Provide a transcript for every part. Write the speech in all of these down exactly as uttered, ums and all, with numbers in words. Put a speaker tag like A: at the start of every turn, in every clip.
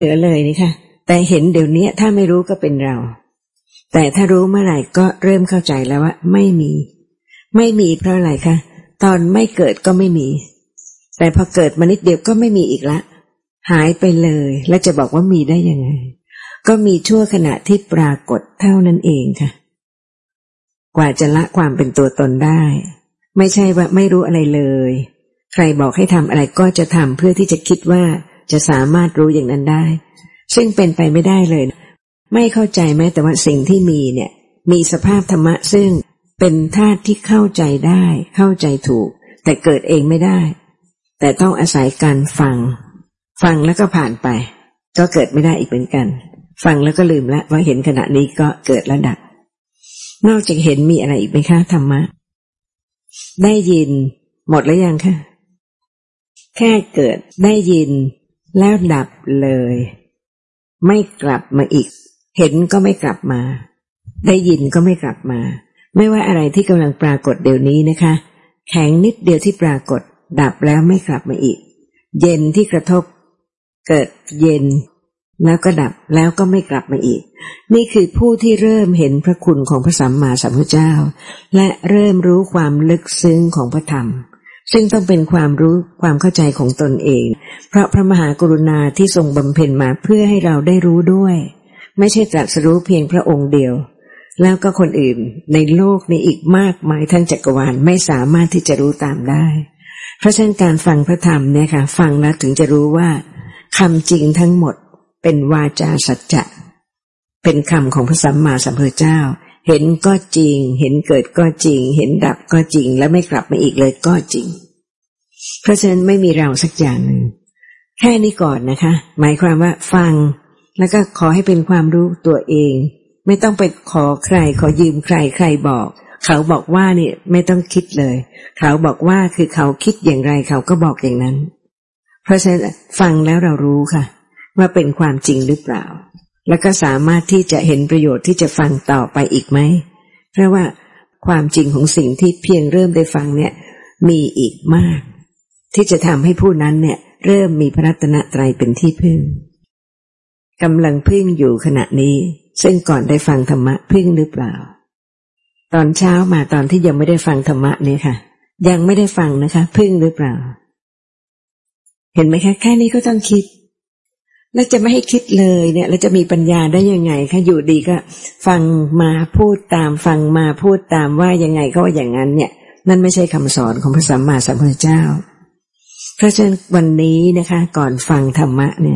A: เหลือเลยนี่ค่ะแต่เห็นเดี๋ยวนี้ถ้าไม่รู้ก็เป็นเราแต่ถ้ารู้เมื่อไหร่ก็เริ่มเข้าใจแล้วว่าไม่มีไม่มีเพราะอะไรคะตอนไม่เกิดก็ไม่มีแต่พอเกิดมานิดเดียวก็ไม่มีอีกละหายไปเลยแล้วจะบอกว่ามีได้ยังไงก็มีชั่วขณะที่ปรากฏเท่านั้นเองค่ะกว่าจะละความเป็นตัวตนได้ไม่ใช่ว่าไม่รู้อะไรเลยใครบอกให้ทำอะไรก็จะทำเพื่อที่จะคิดว่าจะสามารถรู้อย่างนั้นได้ซึ่งเป็นไปไม่ได้เลยไม่เข้าใจแม้แต่ว่าสิ่งที่มีเนี่ยมีสภาพธรรมะซึ่งเป็นธาตุที่เข้าใจได้เข้าใจถูกแต่เกิดเองไม่ได้แต่ต้องอาศัยการฟังฟังแล้วก็ผ่านไปก็เกิดไม่ได้อีกเหมือนกันฟังแล้วก็ลืมละว่าเห็นขณะนี้ก็เกิดแล้วดับนอกจากเห็นมีอะไรอีกไหมคะธรรมะได้ยินหมดแล้วยังคะแค่เกิดได้ยินแล้วดับเลยไม่กลับมาอีกเห็นก็ไม่กลับมาได้ยินก็ไม่กลับมาไม่ว่าอะไรที่กำลังปรากฏเดี๋ยวนี้นะคะแข็งนิดเดียวที่ปรากฏดับแล้วไม่กลับมาอีกเย็นที่กระทบเกิดเย็นแล้วก็ดับแล้วก็ไม่กลับมาอีกนี่คือผู้ที่เริ่มเห็นพระคุณของพระสัมมาสัมพุทธเจ้าและเริ่มรู้ความลึกซึ้งของพระธรรมซึ่งต้องเป็นความรู้ความเข้าใจของตนเองเพราะพระมหากรุณาที่ทรงบำเพ็ญมาเพื่อให้เราได้รู้ด้วยไม่ใช่ตรัสรู้เพียงพระองค์เดียวแล้วก็คนอื่นในโลกนี้อีกมากมายทั้งจักรวาลไม่สามารถที่จะรู้ตามได้เพราะฉะนั้นการฟังพระธรรมเนี่ยค่ะฟังแล้วถึงจะรู้ว่าคำจริงทั้งหมดเป็นวาจาสัจจะเป็นคำของพระสัมมาสัมพุทธเจ้าเห็นก็จริงเห็นเกิดก็จริงเห็นดับก็จริงและไม่กลับมาอีกเลยก็จริงเพราะฉะนั้นไม่มีเราสักอย่างหนึ่งแค่นี้ก่อนนะคะหมายความว่าฟังแล้วก็ขอให้เป็นความรู้ตัวเองไม่ต้องไปขอใครขอยืมใครใครบอกเขาบอกว่าเนี่ยไม่ต้องคิดเลยเขาบอกว่าคือเขาคิดอย่างไรเขาก็บอกอย่างนั้นเพราะฉะนั้นฟังแล้วเรารู้ค่ะว่าเป็นความจริงหรือเปล่าแล้วก็สามารถที่จะเห็นประโยชน์ที่จะฟังต่อไปอีกไหมเพราะว่าความจริงของสิ่งที่เพียงเริ่มได้ฟังเนี่ยมีอีกมากที่จะทำให้ผู้นั้นเนี่ยเริ่มมีพระรัตนตรัยเป็นที่พึ่งกำลังพึ่งอยู่ขณะนี้ซึ่งก่อนได้ฟังธรรมะพึ่งหรือเปล่าตอนเช้ามาตอนที่ยังไม่ได้ฟังธรรมะเนี่ยค่ะยังไม่ได้ฟังนะคะพึ่งหรือเปล่าเห็นไหมคะแค่นี้ก็ต้องคิดแล้วจะไม่ให้คิดเลยเนี่ยแล้วจะมีปัญญาได้ยังไงคะอยู่ดีก็ฟังมาพูดตามฟังมาพูดตามว่ายังไงก็ว่าอย่างนั้นเนี่ยนั่นไม่ใช่คำสอนของพระสัมมาสัมพุทธเจ้าเพราะฉะนั้นวันนี้นะคะก่อนฟังธรรมะเนี่ย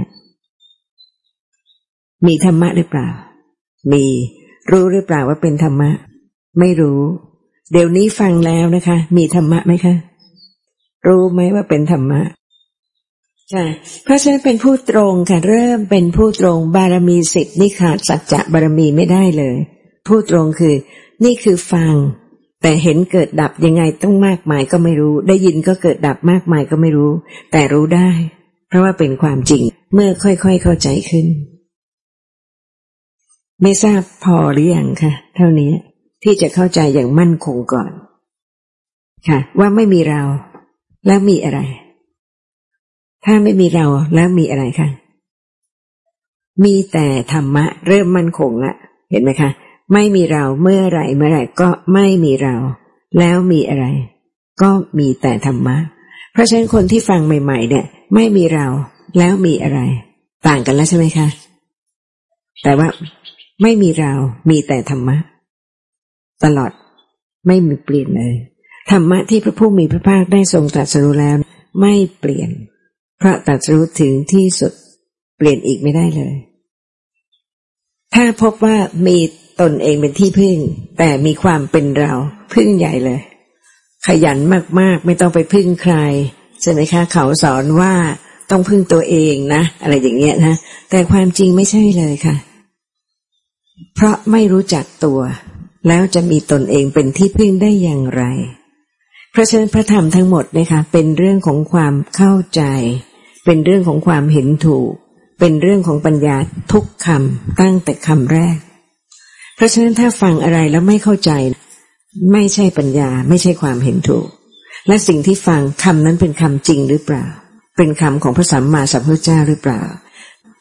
A: มีธรรมะหรือเปล่ามีรู้หรือเปล่าว่าเป็นธรรมะไม่รู้เดี๋ยวนี้ฟังแล้วนะคะมีธรรมะไหมคะรู้ไหมว่าเป็นธรรมะใช่เพราะฉะนั้นเป็นผู้ตรงค่ะเริ่มเป็นผู้ตรงบารมีสิบนี่ขาดสัจจะบารมีไม่ได้เลยผู้ตรงคือนี่คือฟังแต่เห็นเกิดดับยังไงต้องมากมายก็ไม่รู้ได้ยินก็เกิดดับมากมายก็ไม่รู้แต่รู้ได้เพราะว่าเป็นความจริงเมื่อค่อยๆเข้าใจขึ้นไม่ทราบพอหรือยังคะเท่านี้ที่จะเข้าใจอย่างมั่นคงก่อนค่ะว่าไม่มีเราแล้วมีอะไรถ้าไม่มีเราแล้วมีอะไรคะมีแต่ธรรมะเริ่มมั่นคงละเห็นไหมคะไม่มีเราเมื่อไหร่เมื่อไหร่ก็ไม่มีเราแล้วมีอะไรก็มีแต่ธรรมะเพราะฉะนั้นคนที่ฟังใหม่ๆเนี่ยไม่มีเราแล้วมีอะไรต่างกันแล้วใช่ไหมคะแต่ว่าไม่มีเรามีแต่ธรรมะตลอดไม่มีเปลี่ยนเลยธรรมะที่พระผู้มีพระภาคได้ทรงตรัสรู้แล้วไม่เปลี่ยนเพราะตรัสรู้ถึงที่สุดเปลี่ยนอีกไม่ได้เลยถ้าพบว่ามีตนเองเป็นที่พึ่งแต่มีความเป็นเราพึ่งใหญ่เลยขยันมากๆไม่ต้องไปพึ่งใครใช่ไหมคะเขาสอนว่าต้องพึ่งตัวเองนะอะไรอย่างเงี้ยนะแต่ความจริงไม่ใช่เลยค่ะเพราะไม่รู้จักตัวแล้วจะมีตนเองเป็นที่พึ่งได้อย่างไรเพราะฉะนั้นพระธรรมทั้งหมดนะคะเป็นเรื่องของความเข้าใจเป็นเรื่องของความเห็นถูกเป็นเรื่องของปัญญาทุกคำตั้งแต่คำแรกเพราะฉะนั้นถ้าฟังอะไรแล้วไม่เข้าใจไม่ใช่ปัญญาไม่ใช่ความเห็นถูกและสิ่งที่ฟังคำนั้นเป็นคำจริงหรือเปล่าเป็นคำของพระสัมมาสัมพุทธเจ้าหรือเปล่า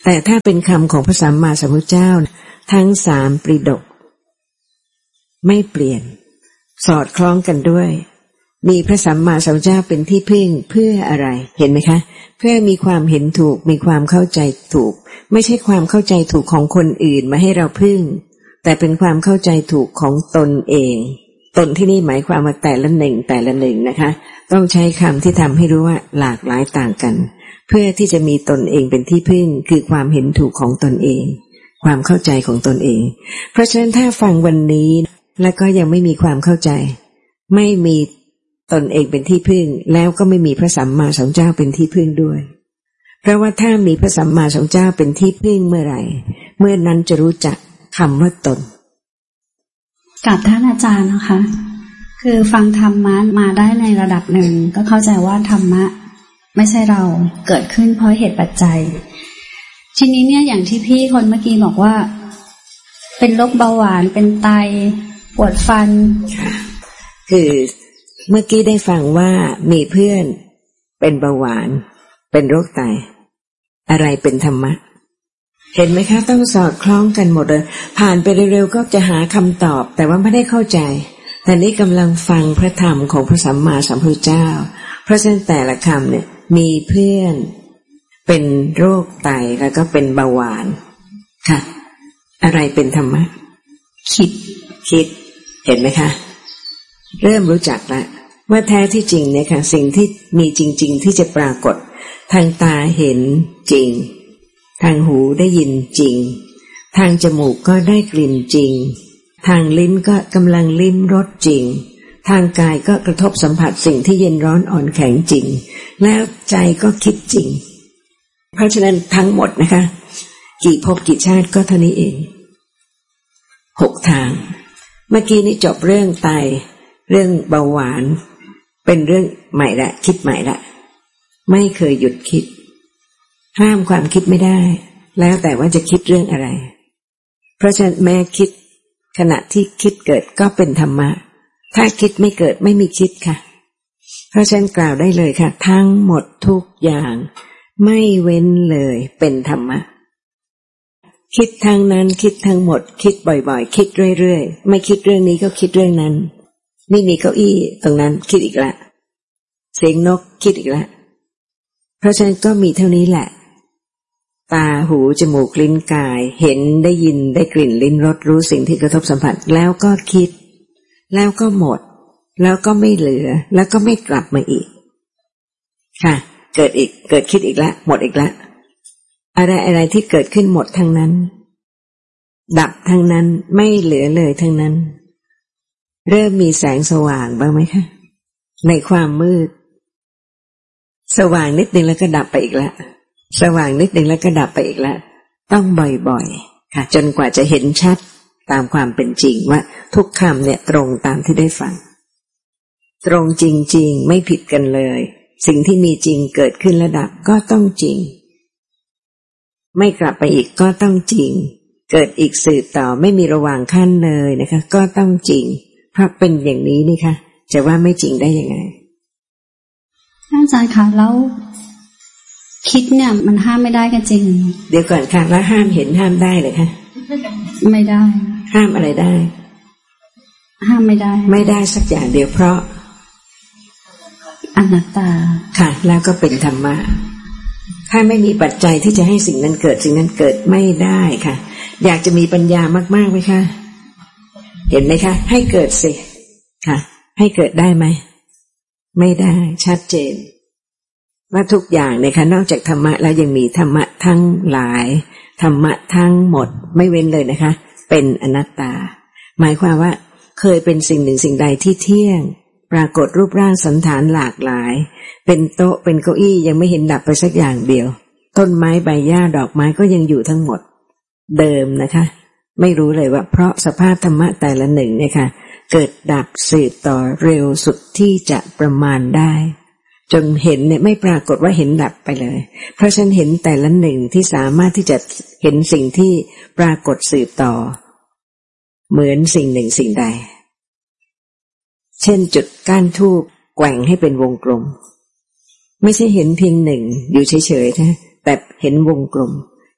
A: แต่ถ้าเป็นคำของพระสัมมาสัมพุทธเจ้าทั้งสามปริฎกไม่เปลี่ยนสอดคล้องกันด้วยมีพระสัมมาสัมพุทธเจ้าเป็นที่พึ่งเพื่ออะไรเห็นไหมคะเพื่อมีความเห็นถูกมีความเข้าใจถูกไม่ใช่ความเข้าใจถูกของคนอื่นมาให้เราพึ่งแต่เป็นความเข้าใจถูกของตนเองตนที่นี่หมายความว่าแต่ละหนึ่งแต่ละหนึ่งนะคะต้องใช้คำที่ทำให้รู้ว่าหลากหลายต่างกันเพื่อที่จะมีตนเองเป็นที่พึ่งคือความเห็นถูกของตนเองความเข้าใจของตนเองเพราะฉะนั้นถ้าฟังวันนี้แล้วก็ยังไม่มีความเข้าใจไม่มีตนเองเป็นที่พึ่งแล้วก็ไม่มีพระสัมมาสัมพุทธเจ้าเป็นที่พึ่งด้วยเพราะว่าถ้ามีพระสัมมาสัมพุทธเจ้าเป็นที่พึ่งเมื่อไหร่เมื่อนั้นจะรู้จักคำว่าตน
B: กับท่านอาจารย์นะคะคือฟังธรรมะมาได้ในระดับหนึ่งก็เข้าใจว่าธรรมะไม่ใช่เราเกิดขึ้นเพราะเหตุปัจจัยทีนี้เนี่ยอย่างที่พี่คนเมื่อกี้บอกว่าเป็นโรคเบาหวานเป็นไตปวดฟัน
A: คือเมื่อกี้ได้ฟังว่ามีเพื่อนเป็นเบาหวานเป็นโรคไตอะไรเป็นธรรมะเห็นไหมคะต้องสอดคล้องกันหมดเลยผ่านไปเร็วๆก็จะหาคำตอบแต่ว่าไม่ได้เข้าใจแต่นี้กำลังฟังพระธรรมของพระสัมมาสัมพุทธเจ้าเพราะฉะนั้นแต่ละคำเนี่ยมีเพื่อนเป็นโรคไตแล้วก็เป็นเบาหวานค่ะอะไรเป็นธรรมะคิดคิดเห็นไหมคะเริ่มรู้จักแล้วว่าแท้ที่จริงเนี่ยค่ะสิ่งที่มีจริงๆที่จะปรากฏทางตาเห็นจริงทางหูได้ยินจริงทางจมูกก็ได้กลิ่นจริงทางลิ้นก็กำลังลิ้มรสจริงทางกายก็กระทบสัมผัสสิ่งที่เย็นร้อนอ่อนแข็งจริงแล้วใจก็คิดจริงเพราะฉะนั้นทั้งหมดนะคะกี่ภพกี่ชาติก็เท่านี้เองหกทางเมื่อกี้นี้จบเรื่องไตเรื่องเบาหวานเป็นเรื่องใหม่ละคิดใหม่ละไม่เคยหยุดคิดห้ามความคิดไม่ได้แล้วแต่ว่าจะคิดเรื่องอะไรเพราะฉะนั้นแม้คิดขณะที่คิดเกิดก็เป็นธรรมะถ้าคิดไม่เกิดไม่มีคิดค่ะเพราะฉะนั้นกล่าวได้เลยค่ะทั้งหมดทุกอย่างไม่เว้นเลยเป็นธรรมะคิดทางนั้นคิดทั้งหมดคิดบ่อยๆคิดเรื่อยๆไม่คิดเรื่องนี้ก็คิดเรื่องนั้นนี่มีเก้าอี้ตรงนั้นคิดอีกละเสียงนกคิดอีกละเพราะฉะนั้นก็มีเท่านี้แหละตาหูจมูกลิ้นกายเห็นได้ยินได้กลิ่นลิ้นรสรู้สิ่งที่กระทบสัมผัสแล้วก็คิดแล้วก็หมดแล้วก็ไม่เหลือแล้วก็ไม่กลับมาอีกค่ะเกิดอีกเกิดคิดอีกละหมดอีกละอะไรอะไรที่เกิดขึ้นหมดทั้งนั้นดับทั้งนั้นไม่เหลือเลยทั้งนั้นเริ่มมีแสงสว่างบ้างไหมคะในความมืดสว่างนิดนึงแล้วก็ดับไปอีกละสว่างนิดนึงแล้วก็ดับไปอีกละต้องบ่อยๆค่ะจนกว่าจะเห็นชัดตามความเป็นจริงว่าทุกคำเนี่ยตรงตามที่ได้ฟังตรงจริงๆไม่ผิดกันเลยสิ่งที่มีจริงเกิดขึ้นและดับก็ต้องจริงไม่กลับไปอีกก็ต้องจริงเกิดอีกสืบต่อไม่มีระหว่างขั้นเลยนะคะก็ต้องจริงเพราะเป็นอย่างนี้นี่ค่ะจะว่าไม่จริงได้ยังไง
B: อาจารย์คะแล้วคิดเนี่ยมันห้ามไม่ได้กันจริง
A: เดี๋ยวก่อนค่ะแล้วห้ามเห็นห้ามได้เลยค่ะ
B: ไม่ได้
A: ห้ามอะไรได้
B: ห้ามไม่ได้
A: ไม่ได้สักอย่างเดียวเพราะ
B: อนัตตา
A: ค่ะแล้วก็เป็นธรรมะถ้าไม่มีปัจจัยที่จะให้สิ่งนั้นเกิดสิ่งนั้นเกิดไม่ได้ค่ะอยากจะมีปัญญามากๆไหมคะเห็นไหมคะให้เกิดสิค่ะให้เกิดได้ไหมไม่ได้ชัดเจนว่าทุกอย่างเนี่ยค่ะนอกจากธรรมะแล้วยังมีธรรมะทั้งหลายธรรมะทั้งหมดไม่เว้นเลยนะคะเป็นอนัตตาหมายความว่าเคยเป็นสิ่งหนึ่งสิ่งใดที่เที่ยงปรากฏรูปร่างสันฐานหลากหลายเป็นโต๊ะเป็นเก้าอี้ยังไม่เห็นดับไปสักอย่างเดียวต้นไม้ใบหญ้าดอกไม้ก็ยังอยู่ทั้งหมดเดิมนะคะไม่รู้เลยว่าเพราะสภาพธรรมะแต่ละหนึ่งเนี่ยค่ะเกิดดับสืบต่อเร็วสุดที่จะประมาณได้จนเห็นเนี่ยไม่ปรากฏว่าเห็นดับไปเลยเพราะฉันเห็นแต่ละหนึ่งที่สามารถที่จะเห็นสิ่งที่ปรากฏสืบต่อเหมือนสิ่งหนึ่งสิ่งใดเช่นจุดก้านธูปแกว่งให้เป็นวงกลมไม่ใช่เห็นเพียงหนึ่งอยู่เฉยๆนะแต่เห็นวงกลม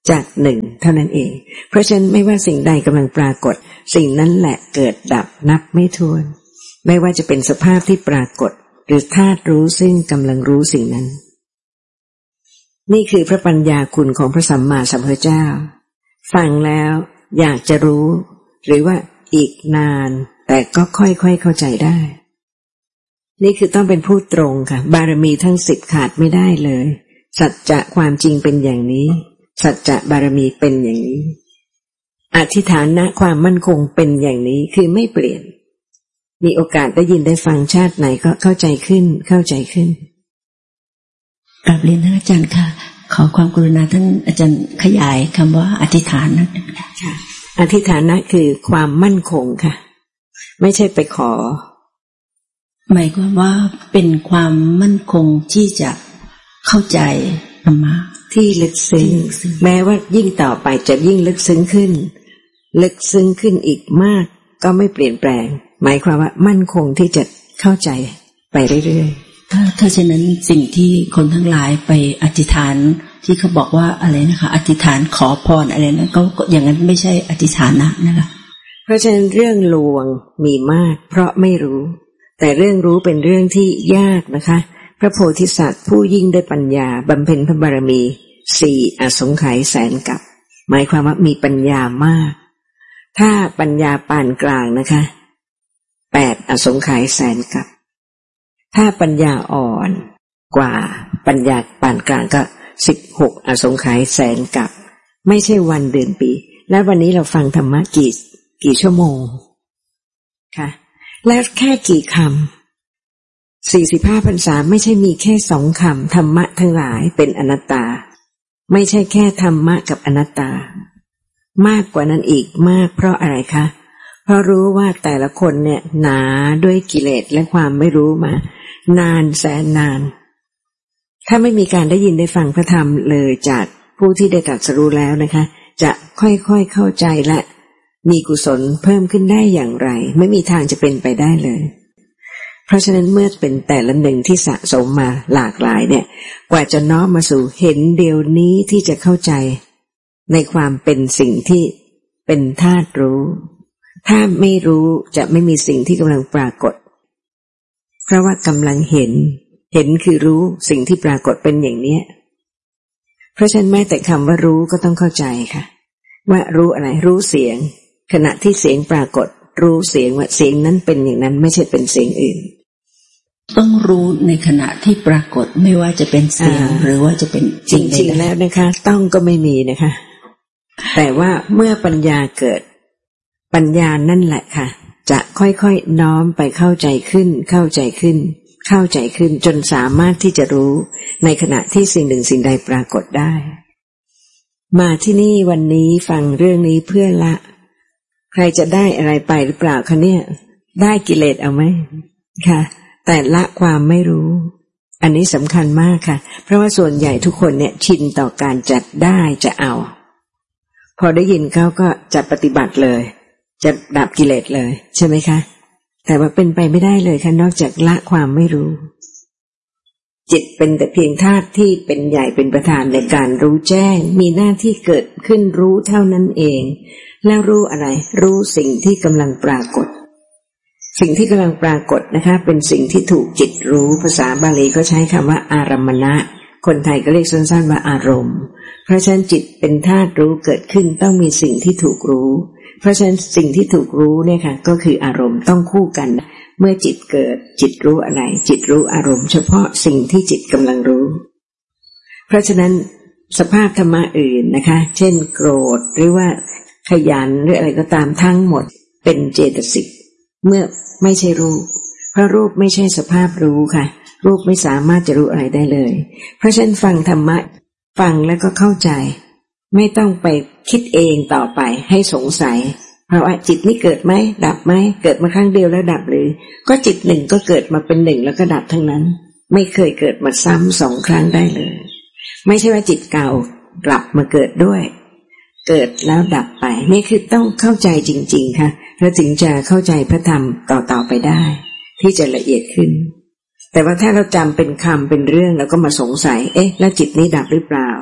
A: จากหนึ่งเท่านั้นเองเพราะฉะนั้นไม่ว่าสิ่งใดกำลังปรากฏสิ่งนั้นแหละเกิดดับนับไม่ถ้วนไม่ว่าจะเป็นสภาพที่ปรากฏหรือธาตุรู้ซึ่งกำลังรู้สิ่งนั้นนี่คือพระปัญญาคุณของพระสัมมาสัมพุทธเจ้าฟังแล้วอยากจะรู้หรือว่าอีกนานแต่ก็ค่อยๆเข้าใจได้นี่คือต้องเป็นผู้ตรงค่ะบารมีทั้งสิบขาดไม่ได้เลยสัจจะความจริงเป็นอย่างนี้สัจจะบารมีเป็นอย่างนี้อธิฐานะความมั่นคงเป็นอย่างนี้คือไม่เปลี่ยนมีโอกาสได้ยินได้ฟังชาติไหนก็เข้าใจขึ้นเข้าใจขึ้น
C: กราบเรียนท่านอาจารย์ค่ะขอความกรุณาท่านอาจารย์ขยายคำว่าอธิฐานะ
A: ค่ะอธิฐานะคือความมั่นคงค่ะไม่ใช่ไปขอ
C: หมายความว่าเป็นความมั่นคงที่จะเข้าใจธรรมะ
A: ที่ลึกซึ้งแม้ว่ายิ่งต่อไปจะยิ่งลึกซึ้งขึ้นลึกซึ้งขึ้นอีกมากก็ไม่เปลี่ยนแปลงหมายความว่ามั่นคงที่จะเข้าใจไปเรื่อย
C: ๆถ้าถ้าฉะนั้นสิ่งที่คนทั้งหลายไปอธิษฐานที่เขาบอกว่าอะไรนะคะอธิษฐานขอพรอะไรนั้นก็อย่างนั้นไม่ใช่อธิษฐานะนะคะ
A: เพราะฉะนั้นเรื่องลวงมีมากเพราะไม่รู้แต่เรื่องรู้เป็นเรื่องที่ยากนะคะพระโพธิสัตว์ผู้ยิ่งด้วยปัญญาบำเพ็ญพระบารมีสี่อสงไขยแสนกับหมายความว่ามีปัญญามากถ้าปัญญาปานกลางนะคะแปดอสงไขยแสนกับถ้าปัญญาอ่อนกว่าปัญญาปานกลางก็สิบหกอสงไขยแสนกับไม่ใช่วันเดือนปีและวันนี้เราฟังธรรมะกี่กี่ชั่วโมงค่ะและแค่กี่คำสี่สิบห้าพรรษาไม่ใช่มีแค่สองคำธรรมะทั้งหลายเป็นอนัตตาไม่ใช่แค่ธรรมะกับอนัตตามากกว่านั้นอีกมากเพราะอะไรคะเพราะรู้ว่าแต่ละคนเนี่ยหนาด้วยกิเลสและความไม่รู้มานานแสนนานถ้าไม่มีการได้ยินได้ฟังพระธรรมเลยจากผู้ที่ได้ตรัสรู้แล้วนะคะจะค่อยๆเข้าใจและมีกุศลเพิ่มขึ้นได้อย่างไรไม่มีทางจะเป็นไปได้เลยเพราะฉะนั้นเมื่อเป็นแต่ละหนึ่งที่สะสมมาหลากหลายเนี่ยกว่าจะน้อมมาสู่เห็นเดียวนี้ที่จะเข้าใจในความเป็นสิ่งที่เป็นธาตุรู้ถ้าไม่รู้จะไม่มีสิ่งที่กำลังปรากฏเพราะว่ากำลังเห็นเห็นคือรู้สิ่งที่ปรากฏเป็นอย่างนี้เพราะฉะนั้นแม้แต่คำว่ารู้ก็ต้องเข้าใจค่ะว่ารู้อะไรรู้เสียงขณะที่เสียงปรากฏรู้เสียงว่าเสียงนั้นเป็นอย่างนั้นไม่ใช่เป็นเสียงอื่น
C: ต้องรู้ในขณะที่ปรากฏไม่ว่าจะเป็นเสียงหรือว่าจะเป็น
A: จริงๆแล้วนะคะต้องก็ไม่มีนะคะแต่ว่าเมื่อปัญญาเกิดปัญญานั่นแหละค่ะจะค่อยๆน้อมไปเข้าใจขึ้นเข้าใจขึ้นเข้าใจขึ้นจนสามารถที่จะรู้ในขณะที่สิ่งหนึ่งสิ่งใดปรากฏได้มาที่นี่วันนี้ฟังเรื่องนี้เพื่อละใครจะได้อะไรไปหรือเปล่าคะเนี่ยได้กิเลสเอาไหมค่ะแต่ละความไม่รู้อันนี้สำคัญมากค่ะเพราะว่าส่วนใหญ่ทุกคนเนี่ยชินต่อการจัดได้จะเอาพอได้ยินเขาก็จะปฏิบัติเลยจะดับกิเลสเลยใช่ไหมคะแต่ว่าเป็นไปไม่ได้เลยค่ะนอกจากละความไม่รู้จิตเป็นแต่เพียงธาตุที่เป็นใหญ่เป็นประธานในการรู้แจ้งมีหน้าที่เกิดขึ้นรู้เท่านั้นเองแล้วรู้อะไรรู้สิ่งที่กำลังปรากฏสิ่งที่กำลังปรากฏนะคะเป็นสิ่งที่ถูกจิตรู้ภาษาบาลีก็ใช้คำว่าอารัมมณะคนไทยก็เรียกสั้นๆว่าอารมณ์เพราะฉะนั้นจิตเป็นธาตุรู้เกิดขึ้นต้องมีสิ่งที่ถูกรู้เพราะฉะนั้นสิ่งที่ถูกรู้เนี่ยค่ะก็คืออารมณ์ต้องคู่กันเมื่อจิตเกิดจิตรู้อะไรจิตรู้อารมณ์เฉพาะสิ่งที่จิตกำลังรู้เพราะฉะนั้นสภาพธรรมะอื่นนะคะเช่นโกรธหรือว่าขยันหรืออะไรก็ตามทั้งหมดเป็นเจตสิกเมื่อไม่ใช่รูปเพราะรูปไม่ใช่สภาพรู้ค่ะรูปไม่สามารถจะรู้อะไรได้เลยเพราะฉะนั้นฟังธรรมะฟังแล้วก็เข้าใจไม่ต้องไปคิดเองต่อไปให้สงสัยเพราะว่าจิตนี่เกิดไหมดับไหมเกิดมาครั้งเดียวแล้วดับหรือก็จิตหนึ่งก็เกิดมาเป็นหนึ่งแล้วก็ดับทั้งนั้นไม่เคยเกิดมาซ้ำสองครั้งได้เลยไม่ใช่ว่าจิตเก่ากลับมาเกิดด้วยเกิดแล้วดับไปนี่คือต้องเข้าใจจริงๆค่ะเราถึงจะเข้าใจพระธรรมต่อๆไปได้ที่จะละเอียดขึ้นแต่ว่าถ้าเราจำเป็นคำเป็นเรื่องแล้วก็มาสงสัยเอ๊ะแล้วจิตนี้ดับหรือเปล่า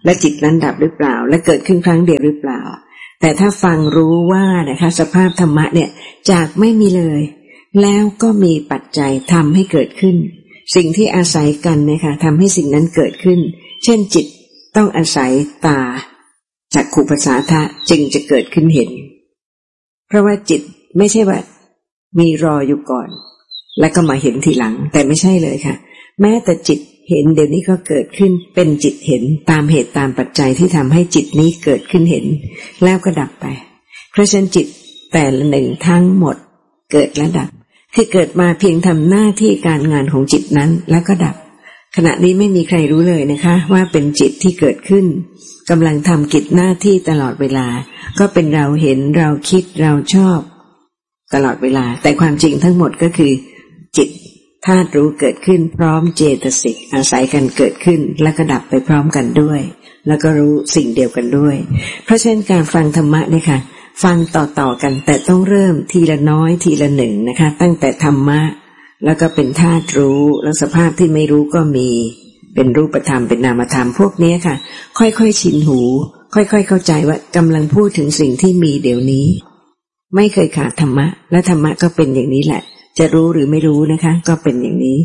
A: และจิตนั้นดับหรือเปล่าและเกิดขึ้นครั้งเดียวหรือเปล่าแต่ถ้าฟังรู้ว่านะคะสภาพธรรมะเนี่ยจากไม่มีเลยแล้วก็มีปัจจัยทำให้เกิดขึ้นสิ่งที่อาศัยกันนะคะทำให้สิ่งนั้นเกิดขึ้นเช่นจิตต้องอาศัยตาจักขุประสาทะจึงจะเกิดขึ้นเห็นเพราะว่าจิตไม่ใช่ว่ามีรออยู่ก่อนแล้วก็มาเห็นทีหลังแต่ไม่ใช่เลยค่ะแม้แต่จิตเห็นเดี๋ยวนี้ก็เกิดขึ้นเป็นจิตเห็นตามเหตุตามปัจจัยที่ทำให้จิตนี้เกิดขึ้นเห็นแล้วก็ดับไปเพราะฉะนั้นจิตแต่ละหนึ่งทั้งหมดเกิดและดับคือเกิดมาเพียงทำหน้าที่การงานของจิตนั้นแล้วก็ดับขณะนี้ไม่มีใครรู้เลยนะคะว่าเป็นจิตที่เกิดขึ้นกำลังทำกิจหน้าที่ตลอดเวลาก็เป็นเราเห็นเราคิดเราชอบตลอดเวลาแต่ความจริงทั้งหมดก็คือจิตธาตุรู้เกิดขึ้นพร้อมเจตสิกอาศัยกันเกิดขึ้นแล้วก็ดับไปพร้อมกันด้วยแล้วก็รู้สิ่งเดียวกันด้วยเพราะฉะนั้นการฟังธรรมะเนี่ยค่ะฟังต่อๆกันแต่ต้องเริ่มทีละน้อยทีละหนึ่งนะคะตั้งแต่ธรรมะแล้วก็เป็นธาตุรู้แล้วสภาพที่ไม่รู้ก็มีเป็นรูปธรรมเป็นนามธรรมพวกนี้ค่ะค่อยๆชินหูค่อยๆเข้าใจว่ากำลังพูดถึงสิ่งที่มีเดี๋ยวนี้ไม่เคยขาดธรรมะและธรรมะก็เป็นอย่างนี้แหละจะรู้หรือไม่รู้นะคะก็เป็นอย่างนี้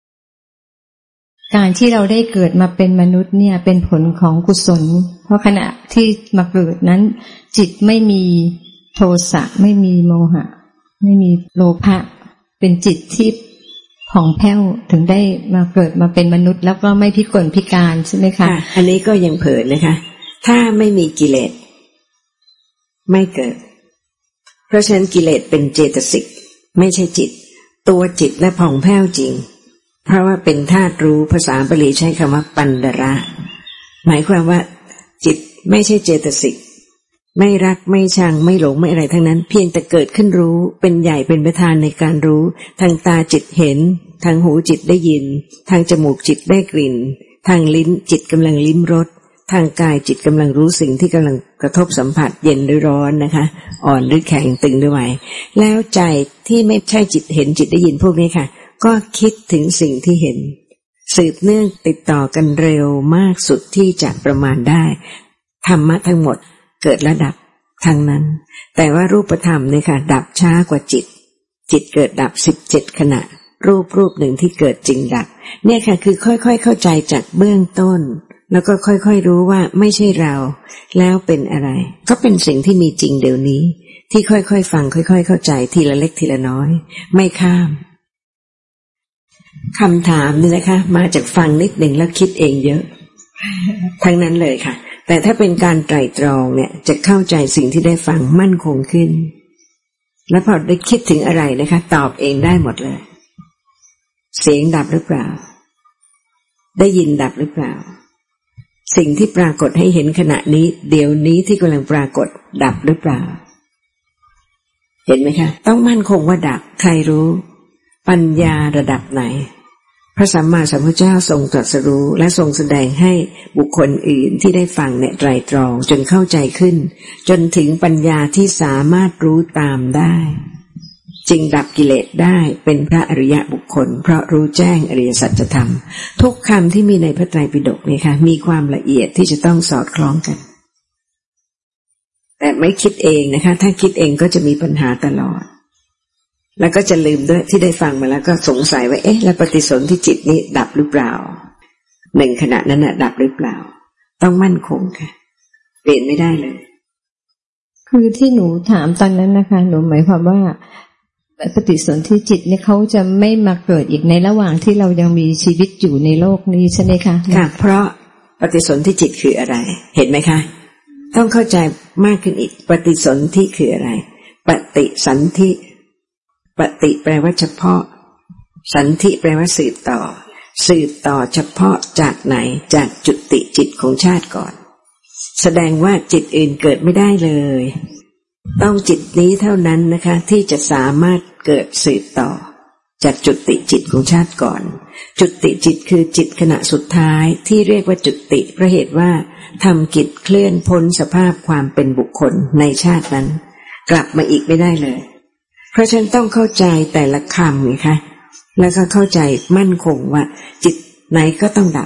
D: การที่เราได้เกิดมาเป็นมนุษย์เนี่ยเป็นผลของกุศลเพราะขณะที่มาเกิดนั้นจิตไม่มีโทสะไม่มีโมหะไม่มีโลภะเป็นจิตที่ผ่องแผ้วถึงได้มาเกิดมาเป็นมนุษย์แล้วก็ไม่พิกลพิการใช่ไหมคะ
A: อันนี้ก็ยังเผยนะคะถ้าไม่มีกิเลสไม่เกิดเพราะฉะนั้นกิเลสเป็นเจตสิกไม่ใช่จิตตัวจิตและผ่องแผ้วจริงเพราะว่าเป็นธาตุรู้ภาษาบาลีใช้คำว่าปันดระหมายความว่าจิตไม่ใช่เจตสิกไม่รักไม่ชังไม่หลงไม่อะไรทั้งนั้นเพียงแต่เกิดขึ้นรู้เป็นใหญ่เป็นประธานในการรู้ทางตาจิตเห็นทางหูจิตได้ยินทางจมูกจิตได้กลิ่นทางลิ้นจิตกำลังลิ้มรสทางกายจิตกำลังรู้สิ่งที่กำลังกระทบสัมผัสเย็นหรือร้อนนะคะอ่อนหรือแข็งตึงหรือไหวแล้วใจที่ไม่ใช่จิตเห็นจิตได้ยินพวกนี้ค่ะก็คิดถึงสิ่งที่เห็นสืบเนื่องติดต่อกันเร็วมากสุดที่จะประมาณได้ธรรมะทั้งหมดเกิดและดับทั้งนั้นแต่ว่ารูปธรรมเนี่ยค่ะดับช้ากว่าจิตจิตเกิดดับสิบเจ็ดขณะรูปรูปหนึ่งที่เกิดจริงดับเนี่ยค่ะคือค่อยๆเข้าใจจากเบื้องต้นแล้วก็ค่อยๆรู้ว่าไม่ใช่เราแล้วเป็นอะไรก็เป็นสิ่งที่มีจริงเดี๋ยวนี้ที่ค่อยๆฟังค่อยๆเข้าใจทีละเล็กทีละน้อยไม่ข้ามคำถามนี่นะคะมาจากฟังนิดหนึ่งแล้วคิดเองเยอะทั้งนั้นเลยค่ะแต่ถ้าเป็นการไตร่ตรองเนี่ยจะเข้าใจสิ่งที่ได้ฟังมั่นคงขึ้นและพอได้คิดถึงอะไรนะคะตอบเองได้หมดเลยเสียงดับหรือเปล่าได้ยินดับหรือเปล่าสิ่งที่ปรากฏให้เห็นขณะนี้เดี๋ยวนี้ที่กำลังปรากฏดับหรือเปล่าเห็นไหมคะต้องมั่นคงว่าดับใครรู้ปัญญาระดับไหนพระสัมมาสัมพุทธเจ้าทรงตรัสรู้และทรงแสดงให้บุคคลอื่นที่ได้ฟังเนี่ยไตร่ตรองจนเข้าใจขึ้นจนถึงปัญญาที่สามารถรู้ตามได้จึงดับกิเลสได้เป็นพระอริยบุคคลเพราะรู้แจ้งอริยสัจธรรมทุกคำที่มีในพระไตรปิฎกนี่ค่ะมีความละเอียดที่จะต้องสอดคล้องกันแต่ไม่คิดเองนะคะถ้าคิดเองก็จะมีปัญหาตลอดแล้วก็จะลืมด้วยที่ได้ฟังมาแล้วก็สงสัยว่าเอ๊ะแล้วปฏิสนธิจิตนี้ดับหรือเปล่าหนึ่งขณะนั้นน่ะดับหรือเปล่าต้องมั่นคงค่ะเปลี่ยนไม่ได้เลย
D: คือที่หนูถามตอนนั้นนะคะหนูหมายความว่าปฏิสนธิจิตเนี่ยเขาจะไม่มาเกิดอีกในระหว่างที่เรายังมีชีวิตอยู่ในโลกนี้ใช่ไหมคะ
A: ค่ะเพราะปฏิสนธิจิตคืออะไรเห็นไหมคะต้องเข้าใจมากขึ้นอีกปฏิสนธิคืออะไรปฏิสันธิปฏิแปลว่าเฉพาะสันธิแปลว่าสืบต่อสืบต่อเฉพาะจากไหนจากจุติจิตของชาติก่อนแสดงว่าจิตอื่นเกิดไม่ได้เลยต้องจิตนี้เท่านั้นนะคะที่จะสามารถเกิดสืบต่อจากจุติจิตของชาติก่อนจุติจิตคือจิตขณะสุดท้ายที่เรียกว่าจุติเพราะเหตุว่าทำกิจเคลื่อนพ้นสภาพความเป็นบุคคลในชาตินั้นกลับมาอีกไม่ได้เลยเพราะฉะนั้นต้องเข้าใจแต่ละคำไงคะแล้วก็เข้าใจมั่นคงว่าจิตไหนก็ต้องดับ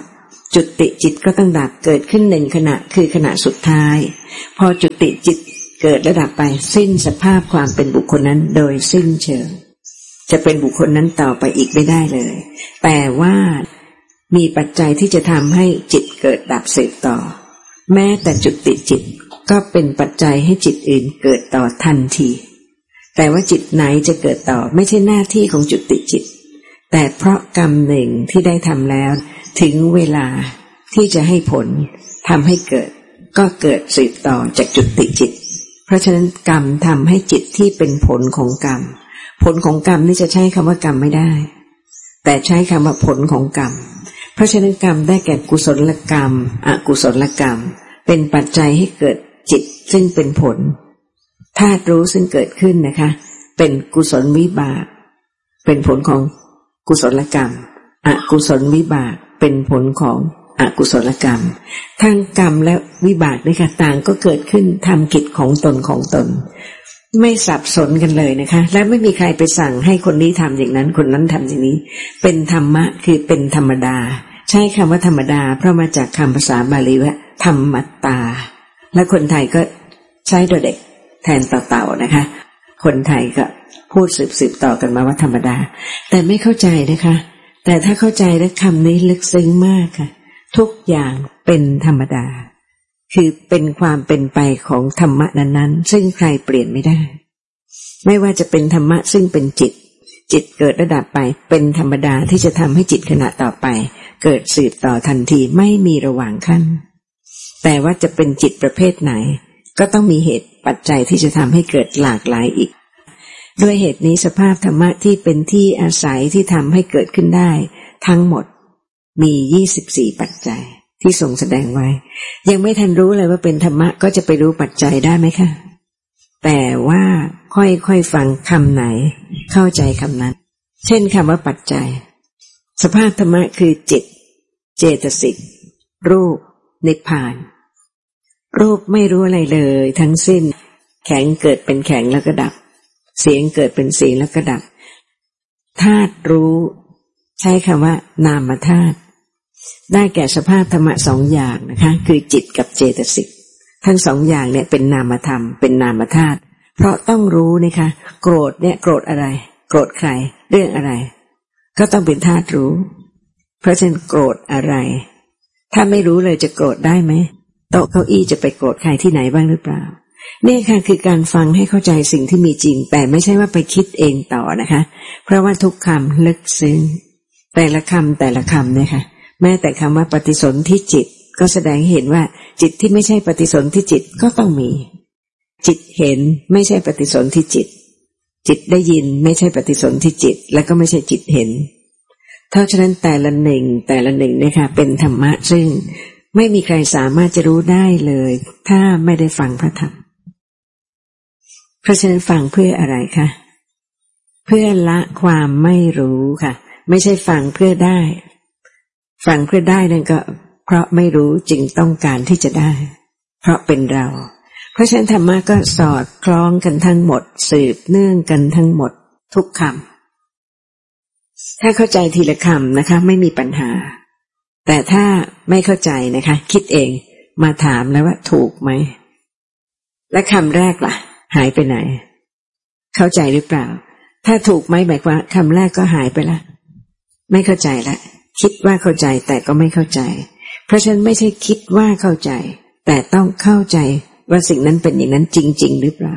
A: จุติจิตก็ต้องดับเกิดขึ้นหนึ่งขณะคือขณะสุดท้ายพอจุติจิตเกิดระดับไปสิ้นสภาพความเป็นบุคคลนั้นโดยสิ้นเชิงจะเป็นบุคคลนั้นต่อไปอีกไม่ได้เลยแต่ว่ามีปัจจัยที่จะทำให้จิตเกิดดับสืบต่อแม้แต่จุติจิตก็เป็นปัจจัยให้จิตอื่นเกิดต่อทันทีแต่ว่าจิตไหนจะเกิดต่อไม่ใช่หน้าที่ของจุติจิตแต่เพราะกรรมหนึ่งที่ได้ทำแล้วถึงเวลาที่จะให้ผลทำให้เกิดก็เกิดสืบต่อจากจุติจิตเพราะฉะนั้นกรรมทำให้จิตที่เป็นผลของกรรมผลของกรรมนี่จะใช้คำว่ากรรมไม่ได้แต่ใช้คำว่าผลของกรรมเพราะฉะนั้นกรรมได้แก่กุศลกรรมอกุศลกรรมเป็นปัจจัยให้เกิดจิตซึ่งเป็นผลธาตุรู้ซึ่งเกิดขึ้นนะคะเป็นกุศลวิบากเป็นผลของกุศลกรรมอกุศลวิบากเป็นผลของอกุศลกรรมทั้งกรรมและวิบากนี่ค่ะต่างก็เกิดขึ้นทำกิจของตนของตนไม่สับสนกันเลยนะคะและไม่มีใครไปสั่งให้คนนี้ทำอย่างนั้นคนนั้นทำอย่างนี้เป็นธรรมะคือเป็นธรรมดาใช้คำว่าธรรมดาเพราะมาจากคำภาษาบาลีว่าธรรมตาและคนไทยก็ใช้ตัวเด็กแทนต่อเต่านะคะคนไทยก็พูดสืบๆต่อกันมาว่าธรรมดาแต่ไม่เข้าใจนะคะแต่ถ้าเข้าใจแล้วคำนี้ลึกซึ้งมากค่ะทุกอย่างเป็นธรรมดาคือเป็นความเป็นไปของธรรมะนั้นๆซึ่งใครเปลี่ยนไม่ได้ไม่ว่าจะเป็นธรรมะซึ่งเป็นจิตจิตเกิดระดับไปเป็นธรรมดาที่จะทำให้จิตขณะต่อไปเกิดสืบต่อทันทีไม่มีระหว่างขั้นแต่ว่าจะเป็นจิตประเภทไหนก็ต้องมีเหตุปัจจัยที่จะทำให้เกิดหลากหลายอีกด้วยเหตุนี้สภาพธรรมะที่เป็นที่อาศัยที่ทำให้เกิดขึ้นได้ทั้งหมดมียี่สิบสี่ปัจจัยที่ทรงแสดงไว้ยังไม่ทันรู้เลยว่าเป็นธรรมะก็จะไปรู้ปัจจัยได้ไหมคะแต่ว่าค่อยๆฟังคำไหนเข้าใจคำนั้นเช่นคำว่าปัจจัยสภาพธรรมะคือจิตเจตสิกรูปนิพพานรูปไม่รู้อะไรเลยทั้งสิ้นแข็งเกิดเป็นแข็งแล้วก็ดับเสียงเกิดเป็นเสียงแล้วก็ดับธาตุรู้ใช้คำว่านามธาตุได้แก่สภาพธรรมะสองอย่างนะคะคือจิตกับเจตสิกทั้งสองอย่างเนี่ยเป็นนามธรรมเป็นนามธาตุเพราะต้องรู้นะคะโกรธเนี่ยโกรธอะไรโกรธใครเรื่องอะไรก็ต้องเป็นธาตุรู้เพราะฉะนั้นโกรธอะไรถ้าไม่รู้เลยจะโกรธได้ไหมโต๊ะเก้าอี้จะไปโกรธใครที่ไหนบ้างหรือเปล่านี่ค่ะคือการฟังให้เข้าใจสิ่งที่มีจริงแต่ไม่ใช่ว่าไปคิดเองต่อนะคะเพราะว่าทุกคำลึกซึ้งแต่ละคำแต่ละคำเนี่ยค่ะแม้แต่คำว่าปฏิสนธิจิตก็แสดงให้เห็นว่าจิตที่ไม่ใช่ปฏิสนธิจิตก็ต้องมีจิตเห็นไม่ใช่ปฏิสนธิจิตจิตได้ยินไม่ใช่ปฏิสนธิจิตและก็ไม่ใช่จิตเห็นเพราะฉะนั้นแต่ละหนึ่งแต่ละหนึ่งเนี่ยค่ะเป็นธรรมะซึ่งไม่มีใครสามารถจะรู้ได้เลยถ้าไม่ได้ฟังพระธรรมเพราะฉะนั้นฟังเพื่ออะไรคะเพื่อละความไม่รู้ค่ะไม่ใช่ฟังเพื่อได้ฟังเพื่อได้นั่นก็เพราะไม่รู้จึงต้องการที่จะได้เพราะเป็นเราเพราะฉะนั้นธรรมะก็สอดคล้องกันทั้งหมดสืบเนื่องกันทั้งหมดทุกคำถ้าเข้าใจทีละคำนะคะไม่มีปัญหาแต่ถ้าไม่เข้าใจนะคะคิดเองมาถามแล้วว่าถูกไหมและคำแรกล่ะหายไปไหนเข้าใจหรือเปล่าถ้าถูกไหมหมายความคำแรกก็หายไปละไม่เข้าใจละคิดว่าเข้าใจแต่ก็ไม่เข้าใจเพราะฉะนั้นไม่ใช่คิดว่าเข้าใจแต่ต้องเข้าใจว่าสิ่งนั้นเป็นอย่างนั้นจริงๆหรือเปล่า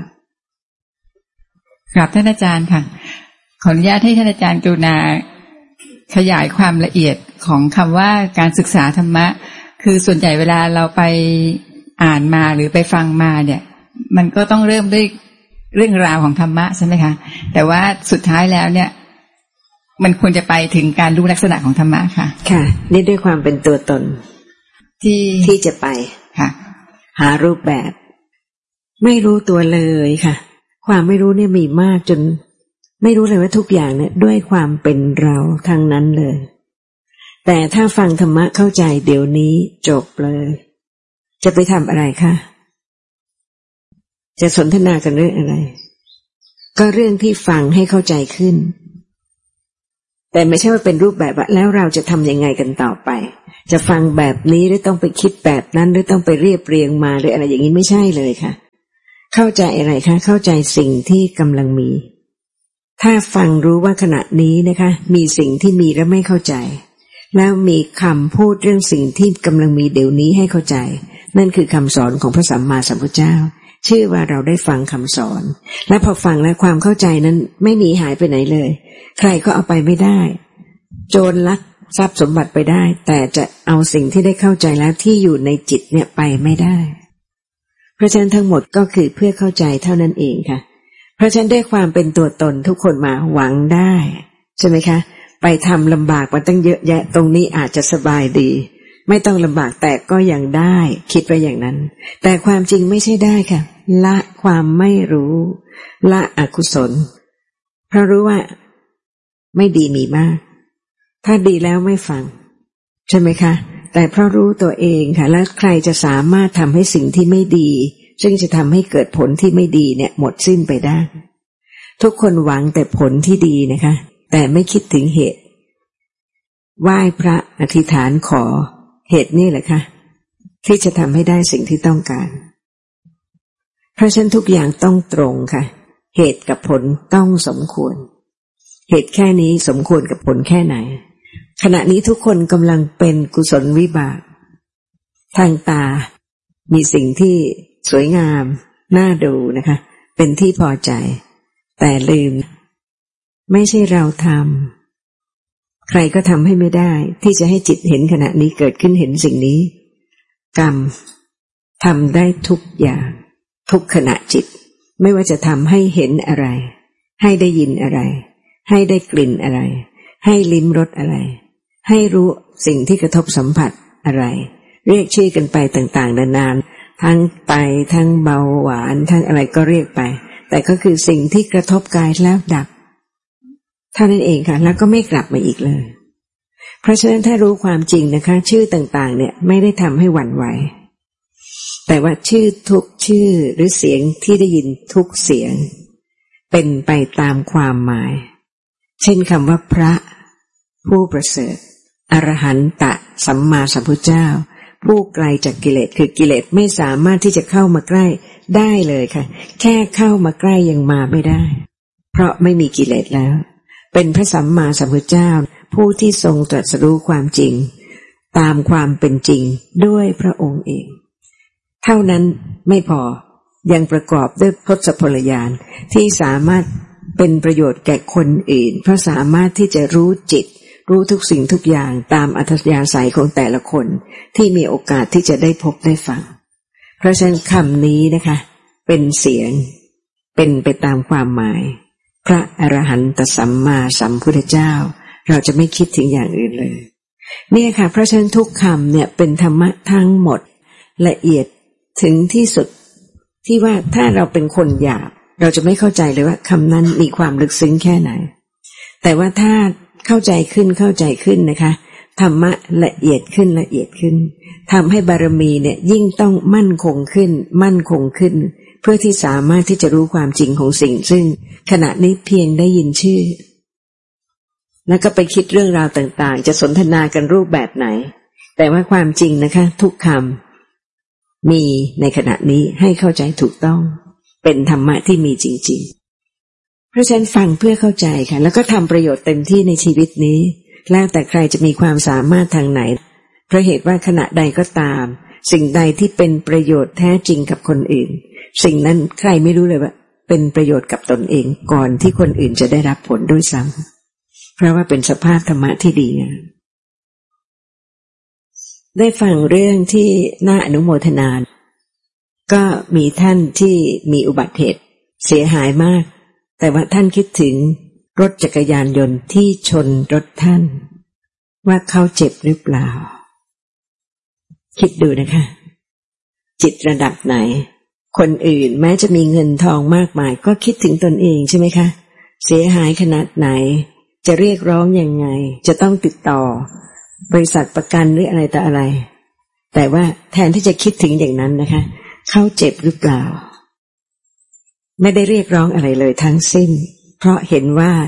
E: ครับท่านอาจารย์ค่ะขออนุญาตให้ท่านอาจารย์กรุณาขยายความละเอียดของคำว่าการศึกษาธรรมะคือส่วนใหญ่เวลาเราไปอ่านมาหรือไปฟังมาเนี่ยมันก็ต้องเริ่มด้วยเรื่องราวของธรรมะใช่ไหมคะแต่ว่าสุดท้ายแล้วเนี่ยมันควรจะไปถึงการรู้ลักษณะของธรรมะค่ะ
A: ค่ะนี่ด้วยความเป็นตัวตนที่ที่จะไปค่ะหารูปแบบไม่รู้ตัวเลยค่ะความไม่รู้เนี่ยมีมากจนไม่รู้เลยว่าทุกอย่างเนี่ยด้วยความเป็นเราทั้งนั้นเลยแต่ถ้าฟังธรรมะเข้าใจเดี๋ยวนี้จบเลยจะไปทำอะไรคะจะสนทนากันเรื่องอะไรก็เรื่องที่ฟังให้เข้าใจขึ้นแต่ไม่ใช่ว่าเป็นรูปแบบว่าแล้วเราจะทำยังไงกันต่อไปจะฟังแบบนี้หรือต้องไปคิดแบบนั้นหรือต้องไปเรียบเรียงมาหรืออะไรอย่างนี้ไม่ใช่เลยค่ะเข้าใจอะไรคะเข้าใจสิ่งที่กำลังมีถ้าฟังรู้ว่าขณะนี้นะคะมีสิ่งที่มีและไม่เข้าใจแล้วมีคำพูดเรื่องสิ่งที่กำลังมีเดี๋ยวนี้ให้เข้าใจนั่นคือคำสอนของพระสัมมาสัมพุทธเจ้าชื่อว่าเราได้ฟังคำสอนและพอฟังแล้วความเข้าใจนั้นไม่หนีหายไปไหนเลยใครก็เอาไปไม่ได้โจรลักทรัพย์สมบัติไปได้แต่จะเอาสิ่งที่ได้เข้าใจแล้วที่อยู่ในจิตเนี่ยไปไม่ได้เพราะฉะนั้นทั้งหมดก็คือเพื่อเข้าใจเท่านั้นเองค่ะเพราะฉะนั้นได้ความเป็นตัวตนทุกคนมาหวังได้ใช่ไหมคะไปทำลำบากมาตั้งเยอะแยะตรงนี้อาจจะสบายดีไม่ต้องลำบากแต่ก็ยังได้คิดไปอย่างนั้นแต่ความจริงไม่ใช่ได้ค่ะละความไม่รู้ละอกุศลเพราะรู้ว่าไม่ดีมีมากถ้าดีแล้วไม่ฟังใช่ไหมคะแต่เพราะรู้ตัวเองค่ะแล้วใครจะสามารถทำให้สิ่งที่ไม่ดีซึ่งจะทำให้เกิดผลที่ไม่ดีเนี่ยหมดสิ้นไปได้ทุกคนหวังแต่ผลที่ดีนะคะแต่ไม่คิดถึงเหตุไหว้พระอธิษฐานขอเหตุนี่แหละค่ะที่จะทำให้ได้สิ่งที่ต้องการเพราะฉะนั้นทุกอย่างต้องตรงค่ะเหตุกับผลต้องสมควรเหตุแค่นี้สมควรกับผลแค่ไหนขณะนี้ทุกคนกำลังเป็นกุศลวิบากทางตามีสิ่งที่สวยงามน่าดูนะคะเป็นที่พอใจแต่ลืมไม่ใช่เราทำใครก็ทำให้ไม่ได้ที่จะให้จิตเห็นขณะนี้เกิดขึ้นเห็นสิ่งนี้กรรมทำได้ทุกอย่างทุกขณะจิตไม่ว่าจะทำให้เห็นอะไรให้ได้ยินอะไรให้ได้กลิ่นอะไรให้ลิ้มรสอะไรให้รู้สิ่งที่กระทบสัมผัสอะไรเรียกชื่อกันไปต่างๆนานาทั้งไตทั้งเบาหวานทั้งอะไรก็เรียกไปแต่ก็คือสิ่งที่กระทบกายแล้วดับเท่านั้นเองค่ะแล้วก็ไม่กลับมาอีกเลยเพราะฉะนั้นถ้ารู้ความจริงนะคะชื่อต่างๆเนี่ยไม่ได้ทำให้หวั่นไหวแต่ว่าชื่อทุกชื่อหรือเสียงที่ได้ยินทุกเสียงเป็นไปตามความหมายเช่นคำว่าพระผู้ประเสริฐอรหันตะสัมมาสัมพุทธเจ้าผู้ไกลจากกิเลสคือกิเลสไม่สามารถที่จะเข้ามาใกล้ได้เลยค่ะแค่เข้ามาใกล้ยังมาไม่ได้เพราะไม่มีกิเลสแล้วเป็นพระสัมมาสัมพุทธเจ้าผู้ที่ทรงตรัสรู้ความจริงตามความเป็นจริงด้วยพระองค์เองเท่านั้นไม่พอยังประกอบด้วยทศพลญาณที่สามารถเป็นประโยชน์แก่คนอื่นเพราะสามารถที่จะรู้จิตรู้ทุกสิ่งทุกอย่างตามอัธยาศัยของแต่ละคนที่มีโอกาสที่จะได้พบได้ฟังเพราะฉะนั้นคำนี้นะคะเป็นเสียงเป็นไปตามความหมายพระอรหันตสัมมาสัมพุทธเจ้าเราจะไม่คิดถึงอย่างอื่นเลยเนี่ยค่ะเพราะฉะนั้นทุกคำเนี่ยเป็นธรรมะทั้งหมดละเอียดถึงที่สุดที่ว่าถ้าเราเป็นคนหยาบเราจะไม่เข้าใจเลยว่าคำนั้นมีความลึกซึ้งแค่ไหนแต่ว่าถ้าเข้าใจขึ้นเข้าใจขึ้นนะคะธรรมะละเอียดขึ้นละเอียดขึ้นทำให้บารมีเนี่ยยิ่งต้องมั่นคงขึ้นมั่นคงขึ้นเพื่อที่สามารถที่จะรู้ความจริงของสิ่งซึ่งขณะนี้เพียงได้ยินชื่อแล้วก็ไปคิดเรื่องราวต่างๆจะสนทนากันรูปแบบไหนแต่ว่าความจริงนะคะทุกคำมีในขณะนี้ให้เข้าใจถูกต้องเป็นธรรมะที่มีจริงๆเพราะฉะนั้นฟังเพื่อเข้าใจค่ะแล้วก็ทำประโยชน์เต็มที่ในชีวิตนี้แล้วแต่ใครจะมีความสามารถทางไหนเพราะเหตุว่าขณะใดก็ตามสิ่งใดที่เป็นประโยชน์แท้จริงกับคนอื่นสิ่งนั้นใครไม่รู้เลยว่าเป็นประโยชน์กับตนเองก่อนที่คนอื่นจะได้รับผลด้วยซ้ำเพราะว่าเป็นสภาพธรรมะที่ดีงามได้ฟังเรื่องที่น่าอนุโมทนาก็มีท่านที่มีอุบัติเหตุเสียหายมากแต่ว่าท่านคิดถึงรถจักรยานยนต์ที่ชนรถท่านว่าเขาเจ็บหรือเปล่าคิดดูนะคะจิตระดับไหนคนอื่นแม้จะมีเงินทองมากมายก็คิดถึงตนเองใช่ไหมคะเสียหายขนาดไหนจะเรียกร้องยังไงจะต้องติดต่อบริษัทประกันหรืออะไรต่ออะไรแต่ว่าแทนที่จะคิดถึงอย่างนั้นนะคะเขาเจ็บหรือเปล่าไม่ได้เรียกร้องอะไรเลยทั้งสิ้นเพราะเห็นว่า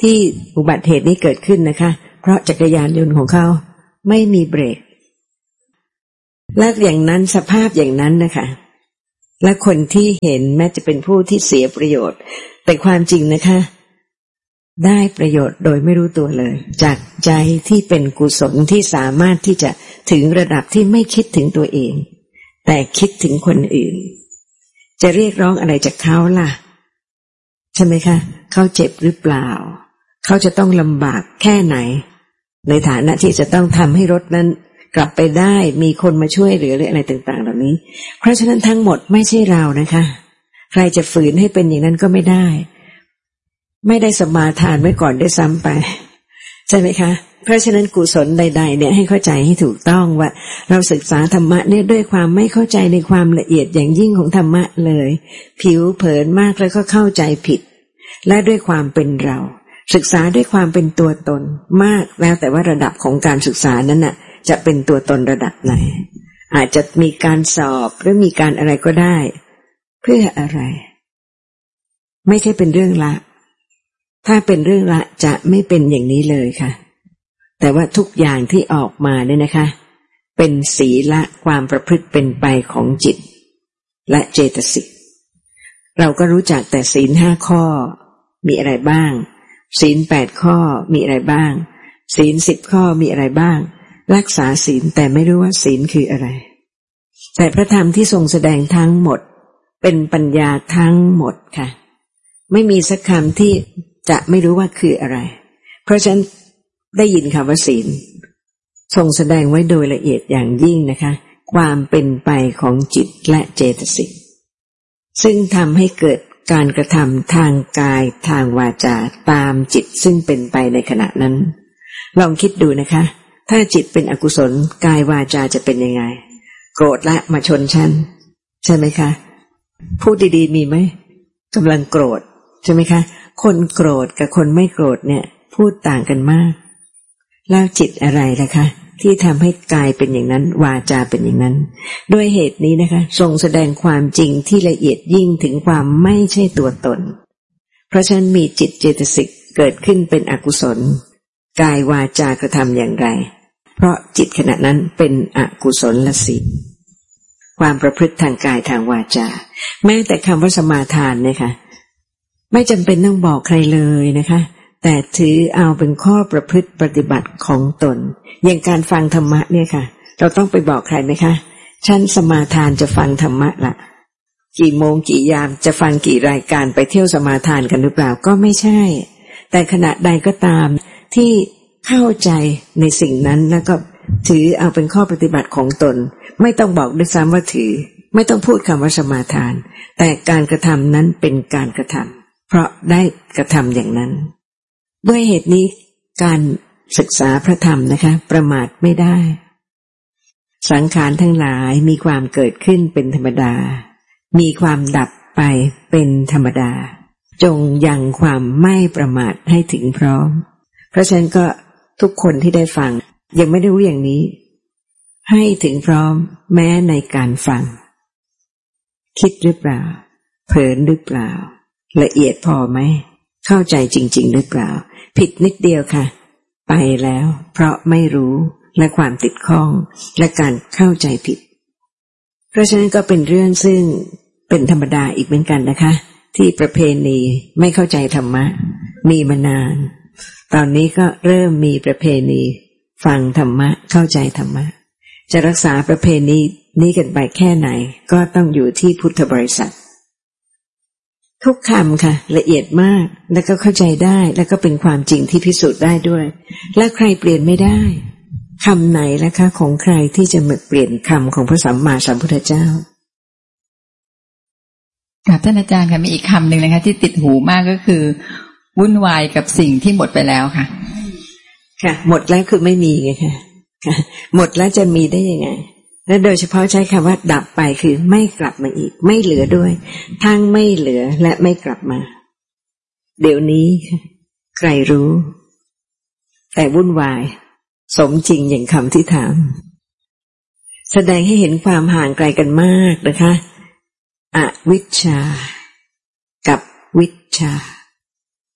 A: ที่อุบัติเหตุนี้เกิดขึ้นนะคะเพราะจักรยานยนต์ของเขาไม่มีเบรกและอย่างนั้นสภาพอย่างนั้นนะคะและคนที่เห็นแม้จะเป็นผู้ที่เสียประโยชน์แต่ความจริงนะคะได้ประโยชน์โดยไม่รู้ตัวเลยจากใจที่เป็นกุศลที่สามารถที่จะถึงระดับที่ไม่คิดถึงตัวเองแต่คิดถึงคนอื่นจะเรียกร้องอะไรจากเขาล่ะใช่ไหมคะเขาเจ็บหรือเปล่าเขาจะต้องลำบากแค่ไหนในฐานะที่จะต้องทำให้รถนั้นกลับไปได้มีคนมาช่วยเหลือหรืออะไรต่างๆเหล่านี้เพราะฉะนั้นทั้งหมดไม่ใช่เรานะคะใครจะฝืนให้เป็นอย่างนั้นก็ไม่ได้ไม่ได้สมาทานไว้ก่อนได้ซ้ำไปใช่ไหมคะเพราะฉะนั้นกุศลใดๆเนี่ยให้เข้าใจให้ถูกต้องว่าเราศึกษาธรรมะเนี่ยด้วยความไม่เข้าใจในความละเอียดอย่างยิ่งของธรรมะเลยผิวเผินมากแล้วก็เข้าใจผิดและด้วยความเป็นเราศึกษาด้วยความเป็นตัวตนมากแล้วแต่ว่าระดับของการศึกษานั้นน่ะจะเป็นตัวตนระดับไหนอาจจะมีการสอบหรือมีการอะไรก็ได้เพื่ออะไรไม่ใช่เป็นเรื่องละถ้าเป็นเรื่องละจะไม่เป็นอย่างนี้เลยค่ะแต่ว่าทุกอย่างที่ออกมาเนี่ยนะคะเป็นศีละความประพฤติเป็นไปของจิตและเจตสิกเราก็รู้จักแต่ศีลห้าข้อมีอะไรบ้างศีลแปดข้อมีอะไรบ้างศีลสิบข้อมีอะไรบ้างรักษาศีลแต่ไม่รู้ว่าศีลคืออะไรแต่พระธรรมที่ทรงแสดงทั้งหมดเป็นปัญญาทั้งหมดค่ะไม่มีสักคำที่จะไม่รู้ว่าคืออะไรเพราะฉะนั้นได้ยินคำว่าศีลทรงแสดงไว้โดยละเอียดอย่างยิ่งนะคะความเป็นไปของจิตและเจตสิกซึ่งทำให้เกิดการกระทำทางกายทางวาจาตามจิตซึ่งเป็นไปในขณะนั้นลองคิดดูนะคะถ้าจิตเป็นอกุศลกายวาจาจะเป็นยังไงโกรธละมาชนฉันใช่ไหมคะพูดดีๆมีไหมกำลังโกรธใช่ไหมคะคนโกรธกับคนไม่โกรธเนี่ยพูดต่างกันมากแล้วจิตอะไรล่ะคะที่ทำให้กายเป็นอย่างนั้นวาจาเป็นอย่างนั้นด้วยเหตุนี้นะคะทรงแสดงความจริงที่ละเอียดยิ่งถึงความไม่ใช่ตัวตนเพราะฉะนั้นมีจิตเจตสิกเกิดขึ้นเป็นอกุศลกายวาจากระทำอย่างไรเพราะจิตขณะนั้นเป็นอกุศลศีลความประพฤติทางกายทางวาจาแม้แต่คำว่าสมาทานเนี่ยค่ะไม่จำเป็นต้องบอกใครเลยนะคะแต่ถือเอาเป็นข้อประพฤติปฏิบัติของตนอย่างการฟังธรรมะเนี่ยค่ะเราต้องไปบอกใครไหมคะฉันสมาทานจะฟังธรรมะละกี่โมงกี่ยามจะฟังกี่รายการไปเที่ยวสมาทานกันหรือเปล่าก็ไม่ใช่แต่ขณะใดก็ตามที่เข้าใจในสิ่งนั้นแล้วก็ถือเอาเป็นข้อปฏิบัติของตนไม่ต้องบอกด้วยซ้ำว่าถือไม่ต้องพูดคำว่าสมาทานแต่การกระทำนั้นเป็นการกระทำเพราะได้กระทำอย่างนั้นด้วยเหตุนี้การศึกษาพระธรรมนะคะประมาทไม่ได้สังขารทั้งหลายมีความเกิดขึ้นเป็นธรรมดามีความดับไปเป็นธรรมดาจงยังความไม่ประมาทให้ถึงพร้อมเพราะฉะนั้นก็ทุกคนที่ได้ฟังยังไม่ได้รู้อย่างนี้ให้ถึงพร้อมแม้ในการฟังคิดหรือเปล่าเผลอหรือเปล่าละเอียดพอไหมเข้าใจจริงๆหรือเปล่าผิดนิดเดียวค่ะไปแล้วเพราะไม่รู้และความติดข้องและการเข้าใจผิดเพราะฉะนั้นก็เป็นเรื่องซึ่งเป็นธรรมดาอีกเหมือนกันนะคะที่ประเพณีไม่เข้าใจธรรมะมีมานานตอนนี้ก็เริ่มมีประเพณีฟังธรรมะเข้าใจธรรมะจะรักษาประเพณีนี้กันไปแค่ไหนก็ต้องอยู่ที่พุทธบริษัททุกคำค่ะละเอียดมากแล้วก็เข้าใจได้แล้วก็เป็นความจริงที่พิสูจน์ได้ด้วยและใครเปลี่ยนไม่ได้คำไหนล่ะคะของใครที่จะมาเปลี่ยนคำของพระสัมมาสัมพุทธเจ้า
E: ค่ะท่านอาจารย์ค่ะมีอีกคำหนึ่งนะคะที่ติดหูมากก็คือวุ่นวายกับสิ่งที่หมดไปแล้วค่ะ
A: ค่ะหมดแล้วคือไม่มีไงค่ะหมดแล้วจะมีได้ยังไงและโดยเฉพาะใช้คำว่าดับไปคือไม่กลับมาอีกไม่เหลือด้วยทั้งไม่เหลือและไม่กลับมาเดี๋ยวนี้ใครรู้แต่วุ่นวายสมจริงอย่างคำที่ถามแสดงให้เห็นความห่างไกลกันมากนะคะอวิชชากับวิชชา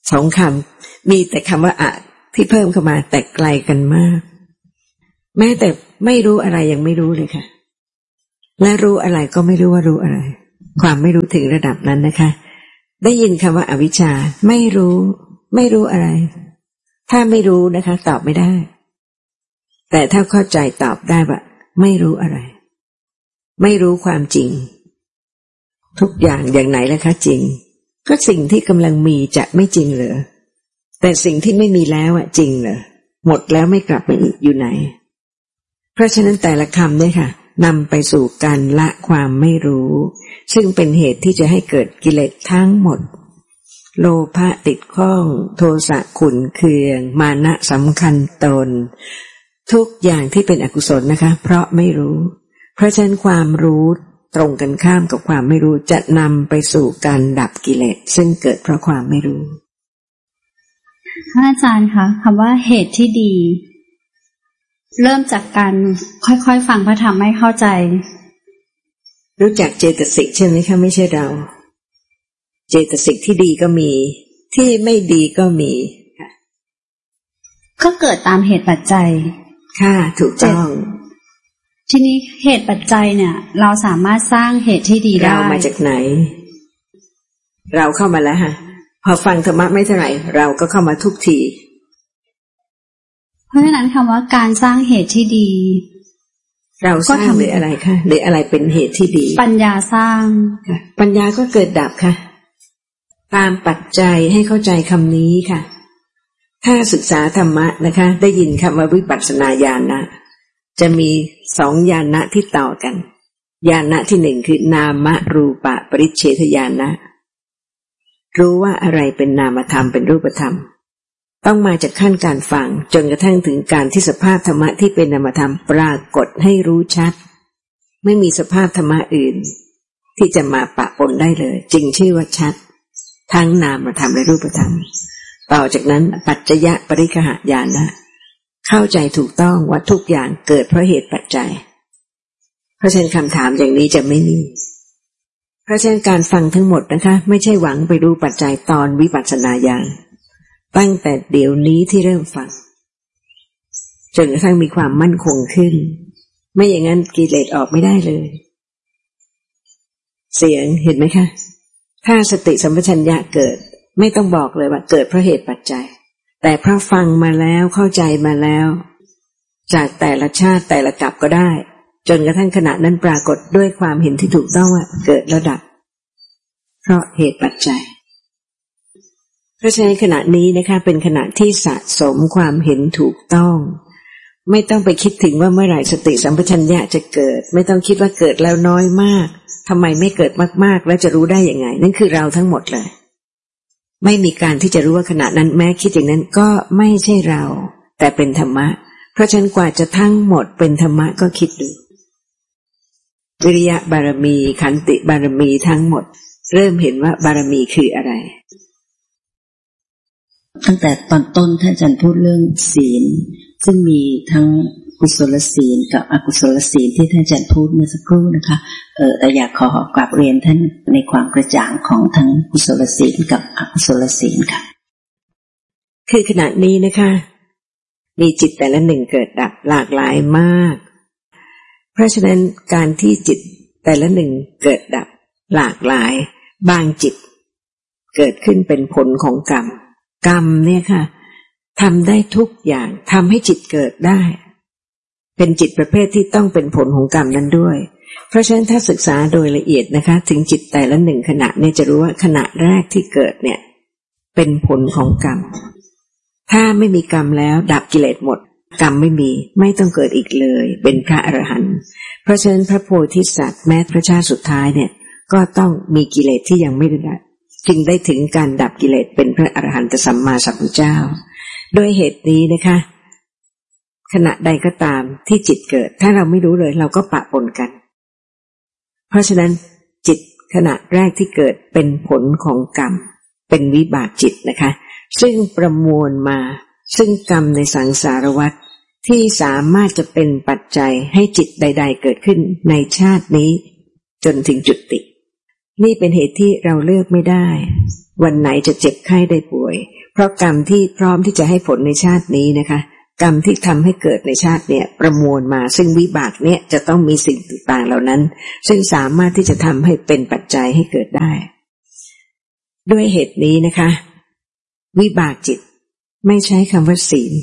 A: สองคำมีแต่คำว่าอะที่เพิ่มเข้ามาแต่ไกลกันมากแม้แต่ไม่รู้อะไรยังไม่รู้เลยค่ะและรู้อะไรก็ไม่รู้ว่ารู้อะไรความไม่รู้ถึงระดับนั้นนะคะได้ยินคำว่าอวิชชาไม่รู้ไม่รู้อะไรถ้าไม่รู้นะคะตอบไม่ได้แต่ถ้าเข้าใจตอบได้ว่าไม่รู้อะไรไม่รู้ความจริงทุกอย่างอย่างไหนล่ะคะจริงก็สิ่งที่กำลังมีจะไม่จริงเหรอแต่สิ่งที่ไม่มีแล้วอะจริงเหรอหมดแล้วไม่กลับมาอีกอยู่ไหนเพราะฉะนั้นแต่ละคำเนี่ยค่ะนำไปสู่การละความไม่รู้ซึ่งเป็นเหตุที่จะให้เกิดกิเลสทั้งหมดโลภะติดข้องโทสะขุ่นเคืองมานะสำคัญตนทุกอย่างที่เป็นอกุศลนะคะเพราะไม่รู้เพราะฉะนั้นความรู้ตรงกันข้ามกับความไม่รู้จะนำไปสู่การดับกิเลสซึ่งเกิดเพราะความไม่รู้
B: ท่านอาจารย์คะคำว่าเหตุที่ดีเริ่มจากการค่อยๆฟังพระธรรมให้เข้าใจ
A: รู้จักเจตสิกใช่ไหมคะไม่ใช่เราเจตสิกที่ดีก็มีที่ไม่ดีก็มีค่ะ
B: ก็เกิดตามเหตุปัจจัย
A: ค่ะถูกต้อง
B: ทีนี้เหตุปัจจัยเนี่ยเราสามารถสร้างเหตุที่ดีได้
A: เรามาจากไหนเราเข้ามาแล้วค่ะพอฟังธรรมะไม่เท่าไหร่เราก็เข้ามาทุกที
B: เพราะฉะนั้นคำว่าการสร้างเหตุที่ดี
A: เราสร้างหรืออะไรคะหรืออะไรเป็นเหตุที่ดี
B: ปัญญาสร้าง
A: ปัญญาก็เกิดดับค่ะตามปัจจัยให้เข้าใจคำนี้ค่ะถ้าศึกษาธรรมะนะคะได้ยินคำว่าวิปัสสนาญาณนะจะมีสองญาณะที่ต่อกันญาณะที่หนึ่งคือนามรูปะปริเฉทญาณะรู้ว่าอะไรเป็นนามธรรมเป็นรูปธรรมต้องมาจากขั้นการฟังจนกระทั่งถึงการที่สภาพธรรมะที่เป็นนามธรรมปรากฏให้รู้ชัดไม่มีสภาพธรรมะอื่นที่จะมาปะปนได้เลยจึงชื่อว่าชัดทั้งนามธรรมและรูปธรรมต่อจากนั้นปัจจยปริคหญาณะเข้าใจถูกต้องว่าทุกอย่างเกิดเพราะเหตุปัจจัยเพราะฉะนั้นคำถามอย่างนี้จะไม่มีเพราะฉะนั้นการฟังทั้งหมดนะคะไม่ใช่หวังไปรู้ปัจจัยตอนวิปัสสนาญาณตั้งแต่เดี๋ยวนี้ที่เริ่มฟังจนกระทั่งมีความมั่นคงขึ้นไม่อย่างนั้นกิเลสออกไม่ได้เลยเสียงเห็นไหมคะถ้าสติสัมปชัญญะเกิดไม่ต้องบอกเลยว่าเกิดเพราะเหตุปัจจัยแต่เพราะฟังมาแล้วเข้าใจมาแล้วจากแต่ละชาติแต่ละกลับก็ได้จนกระทั่งขณะนั้นปรากฏด้วยความเห็นที่ถูกต้องว่าเกิดแล้วดับเพราะเหตุปัจจัยเพราะฉะนั้นขณะนี้นะคะเป็นขณะที่สะสมความเห็นถูกต้องไม่ต้องไปคิดถึงว่าเมื่อไหร่สติสัมปชัญญะจะเกิดไม่ต้องคิดว่าเกิดแล้วน้อยมากทำไมไม่เกิดมากๆแล้วจะรู้ได้ยังไงนั่นคือเราทั้งหมดเลยไม่มีการที่จะรู้ว่าขณะนั้นแม้คิดอย่างนั้นก็ไม่ใช่เราแต่เป็นธรรมะเพราะฉะนั้นกว่าจะทั้งหมดเป็นธรรมะก็คิดดูวิริยะบารมีขันติบารมีทั้งหมดเริ่มเห็นว่าบารมีคืออะไร
C: ตั้งแต่ตอนต้นท่านอาจารย์พูดเรื่องศีลซึ่งมีทั้งกุศลศีลกับอกุศลศีลที่ท่านอาจารย์พูดเมื่อสักครู่นะคะเออแต่อยากขอกราบเรียนท่านในความกระจ่างของทั้งกุศลศีลกับอกุศลศีลค่ะ
A: คือขณะนี้นะคะมีจิตแต่ละหนึ่งเกิดดับหลากหลายมากเพราะฉะนั้นการที่จิตแต่ละหนึ่งเกิดดับหลากหลายบางจิตเกิดขึ้นเป็นผลของกรรมกรรมเนี่ยค่ะทำได้ทุกอย่างทำให้จิตเกิดได้เป็นจิตประเภทที่ต้องเป็นผลของกรรมนั้นด้วยเพราะฉะนั้นถ้าศึกษาโดยละเอียดนะคะถึงจิตแต่ละหนึ่งขณะเนี่ยจะรู้ว่าขณะแรกที่เกิดเนี่ยเป็นผลของกรรมถ้าไม่มีกรรมแล้วดับกิเลสหมดกรรมไม่มีไม่ต้องเกิดอีกเลยเป็นพระอรหันต์เพราะฉะนั้นพระโพธิสัตว์แม้พระชาติสุดท้ายเนี่ยก็ต้องมีกิเลสที่ยังไม่ได้ดับจึงได้ถึงการดับกิเลสเป็นพระอรหันตสัมมาสัมพุทธเจ้าด้วยเหตุนี้นะคะขณะใดก็ตามที่จิตเกิดถ้าเราไม่รู้เลยเราก็ปะปนกันเพราะฉะนั้นจิตขณะแรกที่เกิดเป็นผลของกรรมเป็นวิบากจิตนะคะซึ่งประมวลมาซึ่งกรรมในสังสารวัฏที่สามารถจะเป็นปัจจัยให้จิตใดๆเกิดขึ้นในชาตินี้จนถึงจุตินี่เป็นเหตุที่เราเลือกไม่ได้วันไหนจะเจ็บไข้ได้ป่วยเพราะกรรมที่พร้อมที่จะให้ผลในชาตินี้นะคะกรรมที่ทำให้เกิดในชาติเนี่ยประมวลมาซึ่งวิบากเนี่ยจะต้องมีสิ่งต่างๆเหล่านั้นซึ่งสามารถที่จะทำให้เป็นปัจจัยให้เกิดได้ด้วยเหตุนี้นะคะวิบากจิตไม่ใช้คำว่าศีล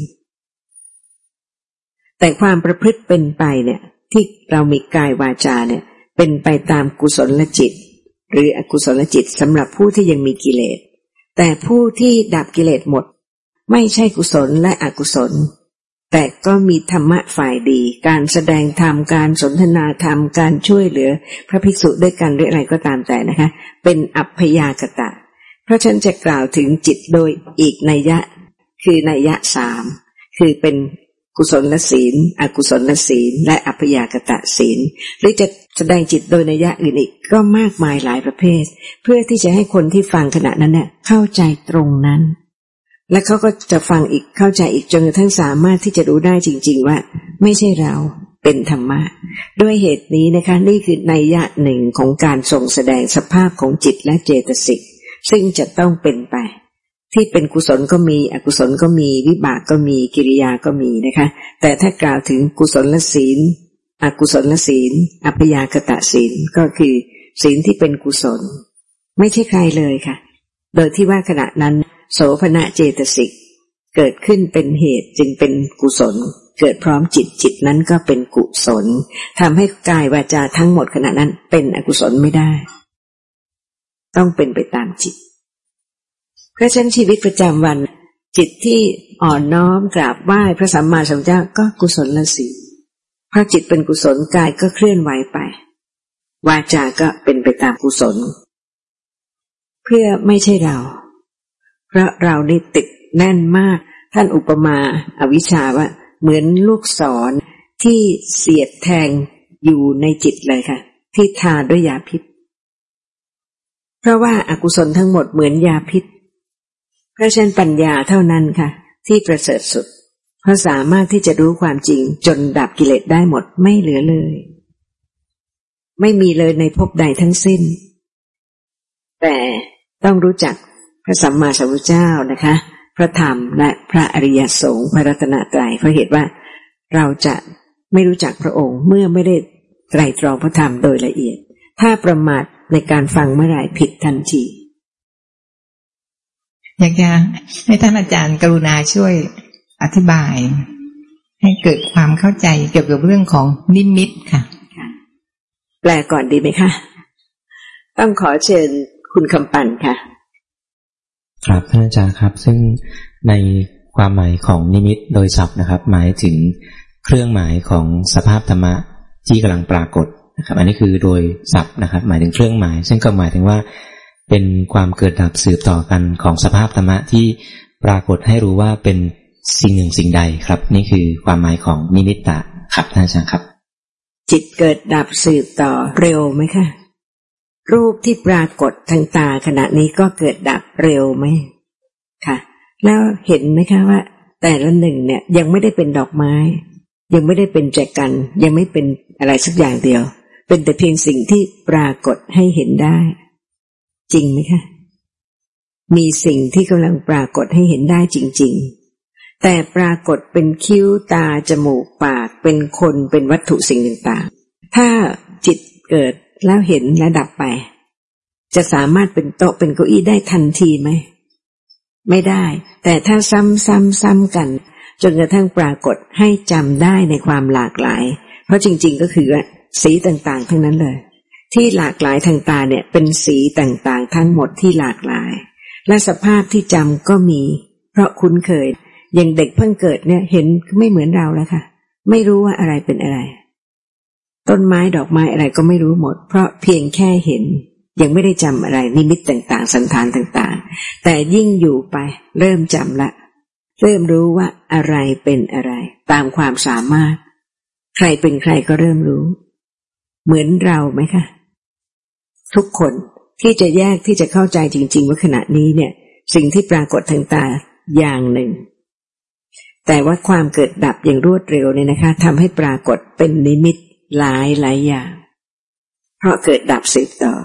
A: แต่ความประพฤติเป็นไปเนี่ยที่เรามีกายวาจาเนี่ยเป็นไปตามกุศลจิตหรืออกุศลจิตสำหรับผู้ที่ยังมีกิเลสแต่ผู้ที่ดับกิเลสหมดไม่ใช่กุศลและอกุศลแต่ก็มีธรรมะฝ่ายดีการแสดงธรรมการสนทนาธรรมการช่วยเหลือพระภิกษุด้วยกันหรืออะไรก็ตามแต่นะคะเป็นอัพพยากตะเพราะฉันจะกล่าวถึงจิตโดยอีกนัยยะคือนัยยะสามคือเป็นกุศลศีลอกุศลศีลและอัพยากตะศีลหรือจะแสดงจิตโดยนัยยะอื่นอีกก็มากมายหลายประเภทเพื่อที่จะให้คนที่ฟังขณะนั้นเนี่ยเข้าใจตรงนั้นและเขาก็จะฟังอีกเข้าใจอีกจนกระทั่งสามารถที่จะรู้ได้จริงๆว่าไม่ใช่เราเป็นธรรมะด้วยเหตุนี้นะคะนี่คือนัยยะหนึ่งของการทรงแสดงสภาพของจิตและเจตสิกซึ่งจะต้องเป็นไปที่เป็นกุศลก็มีอกุศลก็มีวิบากก็มีกิริยาก็มีนะคะแต่ถ้ากล่าวถึงกุศลศีลอกุศลศีลอัพยากตะศีลก็คือศีลที่เป็นกุศลไม่ใช่ใครเลยค่ะโดยที่ว่าขณะนั้นโสภณเจตสิกเกิดขึ้นเป็นเหตุจึงเป็นกุศลเกิดพร้อมจิตจิตนั้นก็เป็นกุศลทำให้กายวาจาทั้งหมดขณะนั้นเป็นอกุศลไม่ได้ต้องเป็นไปตามจิตเพราะฉะนั้นชีวิตประจำวันจิตที่อ่อนน้อมกราบไหว้พระสัมมาสัมพุทธเจ้าก็กุศลศีลเพราะจิตเป็นกุศลกายก็เคลื่อนไหวไปวาจาก็เป็นไปตามกุศลเพื่อไม่ใช่เราเพราะเรานี่ติดแน่นมากท่านอุปมาอวิชชาว่าเหมือนลูกศรที่เสียดแทงอยู่ในจิตเลยค่ะที่ทาด้วยยาพิษเพราะว่าอากุศลทั้งหมดเหมือนยาพิษเพราะฉะนั้นปัญญาเท่านั้นค่ะที่ประเสริฐสุดเพราะสามารถที่จะรู้ความจริงจนดับกิเลสได้หมดไม่เหลือเลยไม่มีเลยในภพใดทั้งสิ้นแต่ต้องรู้จักพระสัมมาสัมพุทธเจ้านะคะพระธรรมและพระอริยสงฆ์พระรัตนตรัยเพราะเหตุว่าเราจะไม่รู้จักพระองค์เมื่อไม่ได้ไตร่ตรองพระธรรมโดยละเอียดถ้าประมาทในการฟังเมื่อไหร่ผิดทันที
E: อยากจะให้ท่านอาจารย์กรุณาช่วยอธิบายให้เกิดความเข้าใจเกี่ยวกับเรื่องของนิมิตค่ะ
A: แปลก่อนดีไหมคะต้องขอเชิญคุณคำปั่นค่ะ
F: ครับท่านอาจารย์ครับซึ่งในความหมายของนิมิตโดยศัพท์นะครับหมายถึงเครื่องหมายของสภาพธรรมะที่กำลังปรากฏนะครับอันนี้คือโดยศัพท์นะครับหมายถึงเครื่องหมายซึ่งก็หมายถึงว่าเป็นความเกิดดับสืบต่อกันของสภาพธรรมะที่ปรากฏให้รู้ว่าเป็นสิ่งหนึ่งสิ่งใดครับนี่คือความหมายของนิมิตตะครับท่านอาจารย์ครับ
A: จิตเกิดดับสืบต่อเร็วไหมคะรูปที่ปรากฏทางตาขณะนี้ก็เกิดดับเร็วไหมค่ะแล้วเห็นไหมคะว่าแต่ละหนึ่งเนี่ยยังไม่ได้เป็นดอกไม้ยังไม่ได้เป็นแจกันยังไม่เป็นอะไรสักอย่างเดียวเป็นแต่เพียงสิ่งที่ปรากฏให้เห็นได้จริงไหมคะมีสิ่งที่กำลังปรากฏให้เห็นได้จริงๆแต่ปรากฏเป็นคิ้วตาจมูกปากเป็นคนเป็นวัตถุสิ่งต่างๆถ้าจิตเกิดแล้วเห็นและดับไปจะสามารถเป็นโต๊ะเป็นเก้าอี้ได้ทันทีไหมไม่ได้แต่ถ้าซ้ำๆๆกันจนกระทั่งปรากฏให้จำได้ในความหลากหลายเพราะจริงๆก็คือสีต่างๆทั้งนั้นเลยที่หลากหลายทางตาเนี่ยเป็นสีต่างๆทั้งหมดที่หลากหลายและสภาพที่จำก็มีเพราะคุ้นเคยอย่างเด็กเพิ่งเกิดเนี่ยเห็นไม่เหมือนเราแล้วค่ะไม่รู้ว่าอะไรเป็นอะไรต้นไม้ดอกไม้อะไรก็ไม่รู้หมดเพราะเพียงแค่เห็นยังไม่ได้จำอะไรนิมิตต่างๆสันฐานต่างๆแต่ยิ่งอยู่ไปเริ่มจำละเริ่มรู้ว่าอะไรเป็นอะไรตามความสามารถใครเป็นใครก็เริ่มรู้เหมือนเราไหมคะทุกคนที่จะแยกที่จะเข้าใจจริงๆว่าขณะนี้เนี่ยสิ่งที่ปรากฏทางตาอย่างหนึ่งแต่ว่าความเกิดดับอย่างรวดเร็วเนี่ยนะคะทำให้ปรากฏเป็นนิมิตหลายหลายอย่างเพราะเกิดดับสืบต่อ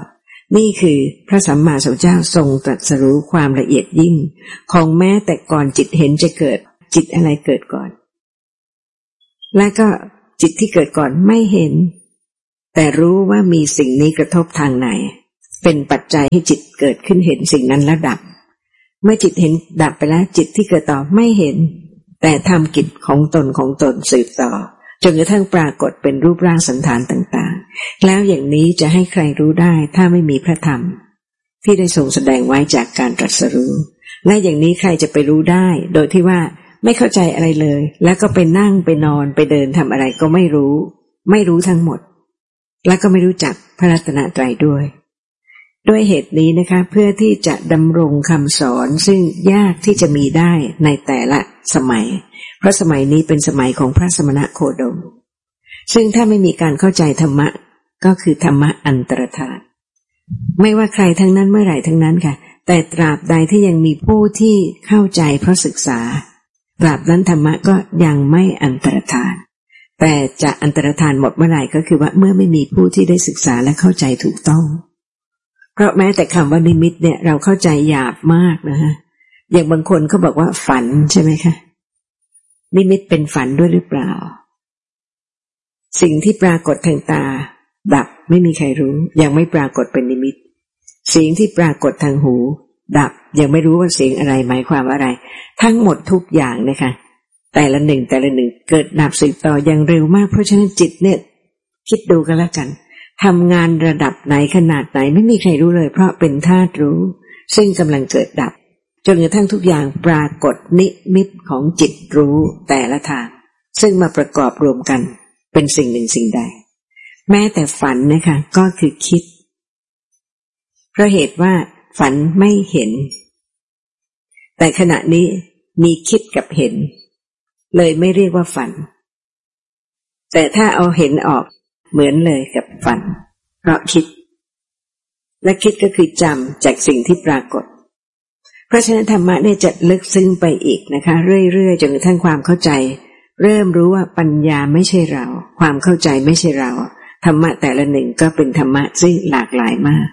A: นี่คือพระสัมมาสัมพุทธเจ้าทรงตรัสรู้ความละเอียดยิ่งของแม้แต่ก่อนจิตเห็นจะเกิดจิตอะไรเกิดก่อนและก็จิตที่เกิดก่อนไม่เห็นแต่รู้ว่ามีสิ่งนี้กระทบทางไหนเป็นปัจจัยให้จิตเกิดขึ้นเห็นสิ่งนั้นแล้วดับเมื่อจิตเห็นดับไปแล้วจิตที่เกิดต่อไม่เห็นแต่ทำกิจของตนของตนสืบต่อจนกระทั่งปรากฏเป็นรูปร่างสันฐานต่างๆแล้วอย่างนี้จะให้ใครรู้ได้ถ้าไม่มีพระธรรมที่ได้ทรงแสดงไว้จากการตรัสรู้และอย่างนี้ใครจะไปรู้ได้โดยที่ว่าไม่เข้าใจอะไรเลยแล้วก็ไปนั่งไปนอนไปเดินทำอะไรก็ไม่รู้ไม่รู้ทั้งหมดแล้วก็ไม่รู้จักพระรัตนตรัยด้วยด้วยเหตุนี้นะคะเพื่อที่จะดำรงคำสอนซึ่งยากที่จะมีได้ในแต่ละสมัยเพราะสมัยนี้เป็นสมัยของพระสมณโคดมซึ่งถ้าไม่มีการเข้าใจธรรมะก็คือธรรมะอันตรธานไม่ว่าใครทั้งนั้นเมื่อไหร่ทั้งนั้นค่ะแต่ตราบใดที่ยังมีผู้ที่เข้าใจเพราะศึกษาตราบนั้นธรรมะก็ยังไม่อันตรธานแต่จะอันตรธานหมดเมื่อไหร่ก็คือว่าเมื่อไม่มีผู้ที่ได้ศึกษาและเข้าใจถูกต้องเพราะแม้แต่คำว่านิมิตเนี่ยเราเข้าใจหยาบมากนะฮะอย่างบางคนเขาบอกว่าฝันใช่ไหมคะนิมิตเป็นฝันด้วยหรือเปล่าสิ่งที่ปรากฏทางตาดับไม่มีใครรู้ยังไม่ปรากฏเป็นนิมิตเสียงที่ปรากฏทางหูดับยังไม่รู้ว่าเสียงอะไรหมายความอะไรทั้งหมดทุกอย่างนะคะแต่ละหนึ่งแต่ละหนึ่งเกิดดับสืบต่ออย่างเร็วมากเพราะฉะนั้นจิตเนี่ยคิดดูกันแล้วกันทำงานระดับไหนขนาดไหนไม่มีใครรู้เลยเพราะเป็นธาตุรู้ซึ่งกำลังเกิดดับจนกระทั่งทุกอย่างปรากฏนิมิตของจิตรู้แต่ละทางซึ่งมาประกอบรวมกันเป็นสิ่งหนึ่งสิ่งใดแม้แต่ฝันนะคะก็คือคิดเพราะเหตุว่าฝันไม่เห็นแต่ขณะนี้มีคิดกับเห็นเลยไม่เรียกว่าฝันแต่ถ้าเอาเห็นออกเหมือนเลยกับฝันเพราะคิดและคิดก็คือจำจากสิ่งที่ปรากฏเพราะฉะนั้นธรรมะเนี่ยจะลึกซึ้งไปอีกนะคะเรื่อยๆจนกระทั่งความเข้าใจเริ่มรู้ว่าปัญญาไม่ใช่เราความเข้าใจไม่ใช่เราธรรมะแต่ละหนึ่งก็เป็นธรรมะซึ่งหลากหลายมาก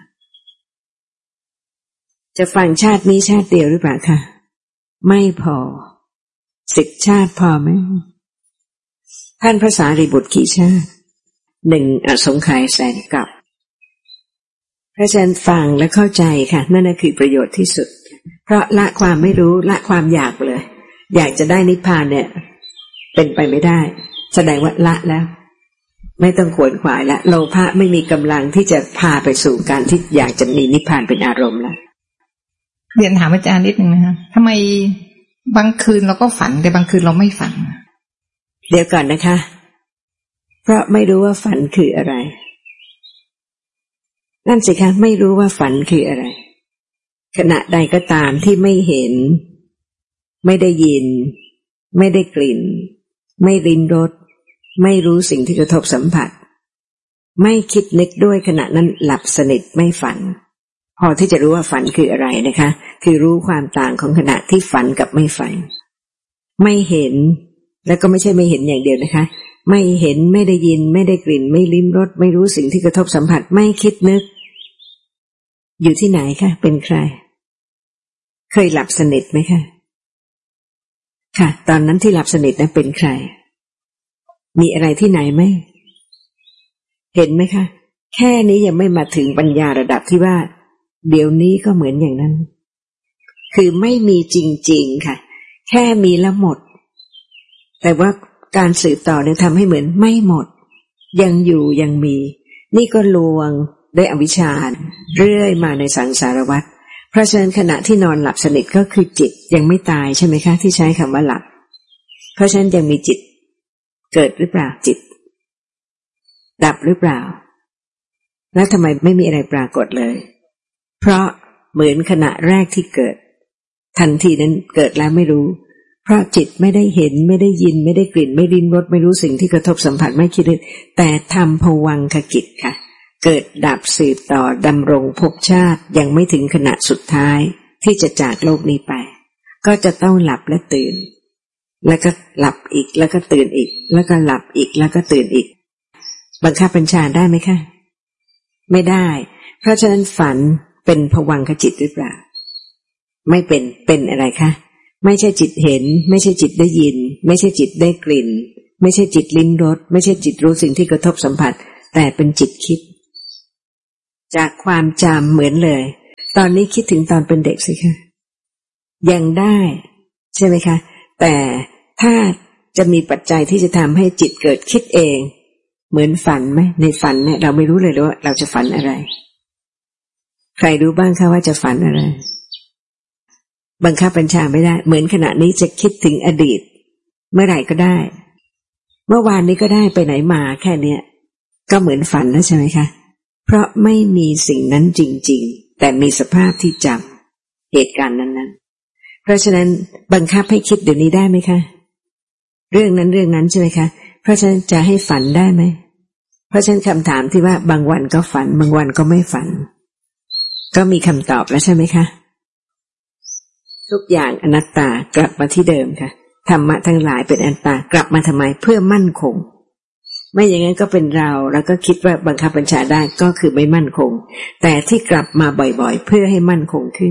A: จะฟังชาตินี้ชาติเดียวหรือเปล่าคะไม่พอสิบชาติพอไหมท่านพระสารีบุตรกี่ชาติหนึ่งอสงไขยแสนกับพระอาจารย์ฟังและเข้าใจค่ะนั่นคือประโยชน์ที่สุดเพราะละความไม่รู้ละความอยากเลยอยากจะได้นิพพานเนี่ยเป็นไปไม่ได้แสดงว่าละแล้วไม่ต้องขวนขวายละโลภะไม่มีกำลังที่จะพาไปสู่การที่อยากจะมีนิพพานเป็นอารมณ์แล้ว
E: เรียนถามอาจารย์นิดนึงนะคะทำไมบางคืนเราก็ฝันแต่บางคืนเราไม่ฝัน
A: เดี๋ยวก่อนนะคะเพราะไม่รู้ว่าฝันคืออะไรนั่นสิคะไม่รู้ว่าฝันคืออะไรขณะใดก็ตามที่ไม่เห็นไม่ได้ยินไม่ได้กลิ่นไม่ลิ้มรสไม่รู้สิ่งที่กระทบสัมผัสไม่คิดนึกด้วยขณะนั้นหลับสนิทไม่ฝันพอที่จะรู้ว่าฝันคืออะไรนะคะคือรู้ความต่างของขณะที่ฝันกับไม่ฝันไม่เห็นแล้วก็ไม่ใช่ไม่เห็นอย่างเดียวนะคะไม่เห็นไม่ได้ยินไม่ได้กลิ่นไม่ลิ้มรสไม่รู้สิ่งที่กระทบสัมผัสไม่คิดนึกอยู่ที่ไหนคะเป็นใครเคยหลับสนิทไหมคะค่ะตอนนั้นที่หลับสนิทนั้นเป็นใครมีอะไรที่ไหนไหมเห็นไหมคะแค่นี้ยังไม่มาถึงปัญญาระดับที่ว่าเดี๋ยวนี้ก็เหมือนอย่างนั้นคือไม่มีจริงๆค่ะแค่มีแล้วหมดแต่ว่าการสืบต่อเนี่ยทำให้เหมือนไม่หมดยังอยู่ยังมีนี่ก็ลวงได้อวิชชาเรื่อยมาในสังสารวัฏเพราะฉะนั้นขณะที่นอนหลับสนิทก็คือจิตยังไม่ตายใช่ไหมคะที่ใช้คำว่าหลับเพราะฉะนั้นยังมีจิตเกิดหรือเปล่าจิตดับหรือเปล่าแล้วทำไมไม่มีอะไรปรากฏเลยเพราะเหมือนขณะแรกที่เกิดทันทีนั้นเกิดแล้วไม่รู้เพราะจิตไม่ได้เห็นไม่ได้ยินไม่ได้กลิ่นไม่ลิ้มรสไม่รู้สิ่งที่กระทบสัมผัสไม่คิดนึกแต่ทำภวังคกิจค่ะเกิดดับสืบต่อดำรงภพชาติยังไม่ถึงขณะสุดท้ายที่จะจากโลกนี้ไปก็จะต้องหลับและตื่นแล้วก็หลับอีกแล้วก็ตื่นอีกแล้วก็หลับอีกแล้วก็ตื่นอีกบังคับบัญชาได้ไหมคะไม่ได้เพราะฉะนั้นฝันเป็นภวังคจิตหรือเปล่าไม่เป็นเป็นอะไรคะไม่ใช่จิตเห็นไม่ใช่จิตได้ยินไม่ใช่จิตได้กลิ่นไม่ใช่จิตลิ้มรสไม่ใช่จิตรู้สิ่งที่กระทบสัมผัสแต่เป็นจิตคิดจากความจำเหมือนเลยตอนนี้คิดถึงตอนเป็นเด็กสิคะยังได้ใช่ไหมคะแต่ถ้าจะมีปัจจัยที่จะทำให้จิตเกิดคิดเองเหมือนฝันไหมในฝันเนี่ยเราไม่รู้เลยว่าเราจะฝันอะไรใครรู้บ้างคะว่าจะฝันอะไรบังคับบัญชาไม่ได้เหมือนขณะนี้จะคิดถึงอดีตเมื่อไหร่ก็ได้เมื่อวานนี้ก็ได้ไปไหนมาแค่เนี้ยก็เหมือนฝันแล้วใช่ไหมคะเพราะไม่มีสิ่งนั้นจริงๆแต่มีสภาพที่จำเหตุการณ์นั้นๆเพราะฉะนั้นบังคับให้คิดเดี๋ยวนี้ได้ไหมคะเรื่องนั้นเรื่องนั้นใช่ไหมคะเพราะฉะนั้นจะให้ฝันได้ไหมเพราะฉะนั้นคำถามที่ว่าบางวันก็ฝันบางวันก็ไม่ฝันก็มีคำตอบแล้วใช่ไหมคะทุกอย่างอนัตตากลับมาที่เดิมค่ะธรรมะทั้งหลายเป็นอนัตตากลับมาทำไมเพื่อมั่นคงไม่อย่างนั้นก็เป็นเราแล้วก็คิดว่าบังคับบัญชาได้ก็คือไม่มั่นคงแต่ที่กลับมาบ่อยๆเพื่อให้มั่นคงขึ้น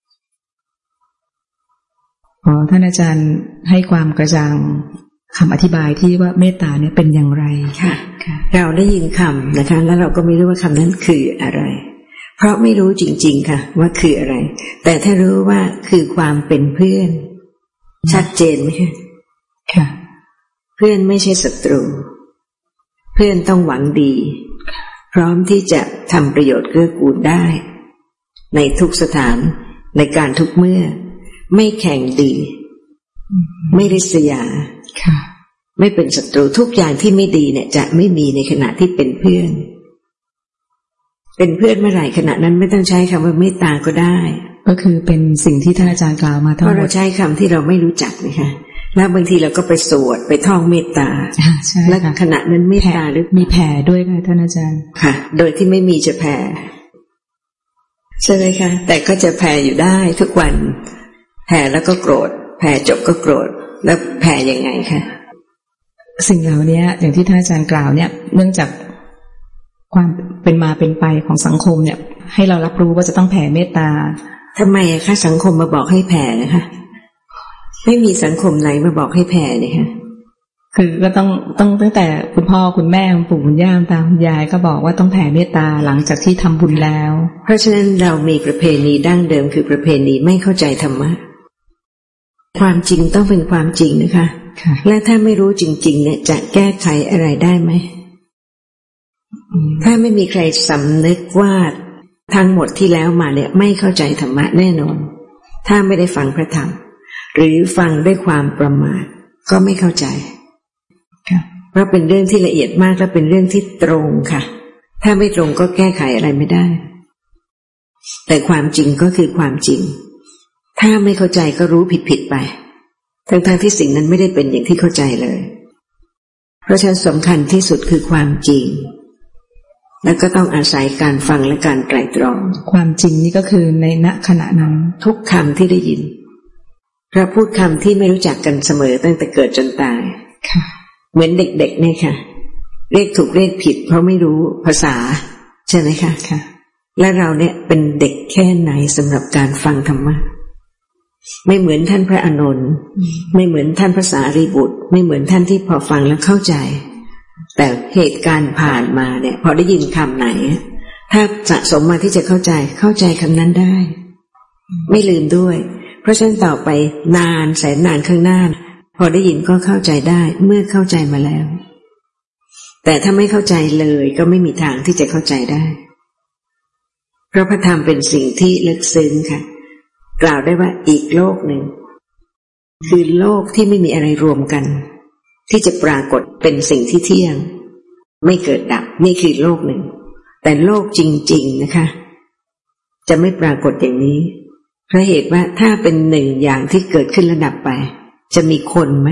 G: ขอท่านอาจารย์ให้ความกระจ่างคำอธิบายที่ว่าเมตตาเนี่ยเป็นอย่างไร
A: ค่ะเราได้ยินคำนะคะแล้วเราก็ไม่รู้ว่าคำนั้นคืออะไรเพราะไม่รู้จริงๆค่ะว่าคืออะไรแต่ถ้ารู้ว่าคือความเป็นเพื่อนชัดเจนไหมคะ
G: ค่ะ
A: เพื่อนไม่ใช่ศัตรูเพื่อนต้องหวังดีพร้อมที่จะทำประโยชน์เกื้อกูลได้ในทุกสถานในการทุกเมื่อไม่แข่งดีไม่ริษยา
G: ค่ะ
A: ไม่เป็นศัตรูทุกอย่างที่ไม่ดีเนี่ยจะไม่มีในขณะที่เป็นเพื่อนเป็นเพื่อนเมื่อไหร่ขณะนั้นไม่ต้องใช้คำว่าเมตตาก็ได้
G: ก็คือเป็นสิ่งที่ท่านอาจารย์กล่าวมาทั้งหมดเพราะ
A: เราใช้คำที่เราไม่รู้จักนะคะแล้วบางทีเราก็ไปสวดไปท่องเมตตาแล้วขณะนั้นเมตตาหรือ
G: มีแผ่ด้วยค่ะท่านอาจารย์
A: ค่ะโดยที่ไม่มีจะแผ่ใช่ไหมคะแต่ก็จะแผ่อยู่ได้ทุกวันแผ่แล้วก็โกรธแผ่จบก็โกรธแล้วแผ่ยังไงคะ
G: สิ่งเหล่านี้อย่างที่ท่านอาจารย์กล่าวเนี่ยเนื่องจากความเป็นมาเป็นไปของสังคมเนี่ยให้เรารับรู้ว่าจะต้องแผ่เมตตา
A: ทำไมคะสังคมมาบอกให้แผ่นะคะไม่มีสังคมไหนมาบอกให้แผ่เลยค่ะ
G: คือก็ต้องต้องตั้งแต่คุณพ่อคุณแม่คุณปู่คุณย่าตาคุณยายก็บอกว่าต้องแผ่เมตตาหลังจากที่ทำบุญแล้ว
A: เพราะฉะนั้นเรามีประเพณีดั้งเดิมคือประเพณีไม่เข้าใจธรรมะความจริงต้องเป็นความจริงนะคะและถ้าไม่รู้จริงๆเนี่ยจะแก้ไขอะไรได้ไหมถ้าไม่มีใครสำนึกว่าทั้งหมดที่แล้วมาเนี่ยไม่เข้าใจธรรมะแน่นอนถ้าไม่ได้ฟังพระธรรมหรือฟังด้วยความประมาทก็ไม่เข้าใจเพราะเป็นเรื่องที่ละเอียดมากและเป็นเรื่องที่ตรงค่ะถ้าไม่ตรงก็แก้ไขอะไรไม่ได้แต่ความจริงก็คือความจริงถ้าไม่เข้าใจก็รู้ผิดๆไปทั้งๆที่สิ่งนั้นไม่ได้เป็นอย่างที่เข้าใจเลยเพราะฉะนั้นสำคัญที่สุดคือความจริงแล้วก็ต้องอาศัยการฟังและการไตร่ตรอง
G: ความจริงนี่ก็คือในณขณะนั้น
A: ทุกคำที่ได้ยินเราพูดคำที่ไม่รู้จักกันเสมอตั้งแต่เกิดจนตาย
G: ค่ะ
A: เหมือนเด็กๆเนี่ยค่ะเรียกถูกเรียกผิดเพราะไม่รู้ภาษาใช่ไหมคะ
G: ค่ะ
A: และเราเนี่ยเป็นเด็กแค่ไหนสำหรับการฟังธรรมะไม่เหมือนท่านพระอานนท์ไม่เหมือนท่านพระสารีบุตรไม่เหมือนท่านที่พอฟังแล้วเข้าใจแต่เหตุการณ์ผ่านมาเนี่ยพอได้ยินคำไหนถ้าสะสมมาที่จะเข้าใจเข้าใจคำนั้นได้ไม่ลืมด้วยเพราะฉะนั้นต่อไปนานแสนนานข้างหน้าพอได้ยินก็เข้าใจได้เมื่อเข้าใจมาแล้วแต่ถ้าไม่เข้าใจเลยก็ไม่มีทางที่จะเข้าใจได้เพราะพระธรรมเป็นสิ่งที่ลึกซึ้งค่ะกล่าวได้ว่าอีกโลกหนึ่งคือโลกที่ไม่มีอะไรรวมกันที่จะปรากฏเป็นสิ่งที่เที่ยงไม่เกิดดับนี่คือโลกหนึ่งแต่โลกจริงๆนะคะจะไม่ปรากฏอย่างนี้เพราะเหตุว่าถ้าเป็นหนึ่งอย่างที่เกิดขึ้นระดับไปจะมีคนไหม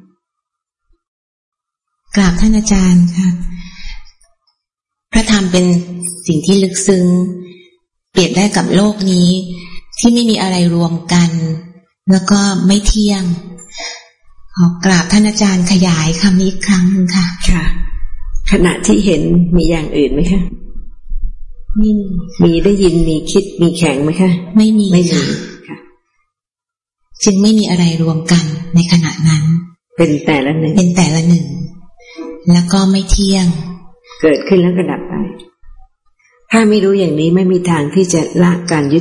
H: กราบท่านอาจารย์ค่ะพระธรรมเป็นสิ่งที่ลึกซึ้งเปรียบได้กับโลกนี้ที่ไม่มีอะไรรวมกันแล้วก็ไม่เที่ยงขอกราบท่านอาจารย์ขยายคำนี้อีกครั้งหนึ่งค่ะ
A: ค่ะขณะที่เห็นมีอย่างอื่นไหมคะ
H: ไม่มี
A: มีได้ยินมีคิดมีแข็งไหมคะ
H: ไม่มี
A: ไม่มีค่ะ
H: จึงไม่มีอะไรรวมกันในขณะนั้น
A: เป็นแต่ละหนึ่ง
H: เป็นแต่ละหนึ่งแล้วก็ไม่เที่ยง
A: เกิดขึ้นแล้วก็ดับไปถ้าไม่รู้อย่างนี้ไม่มีทางที่จะละการยึด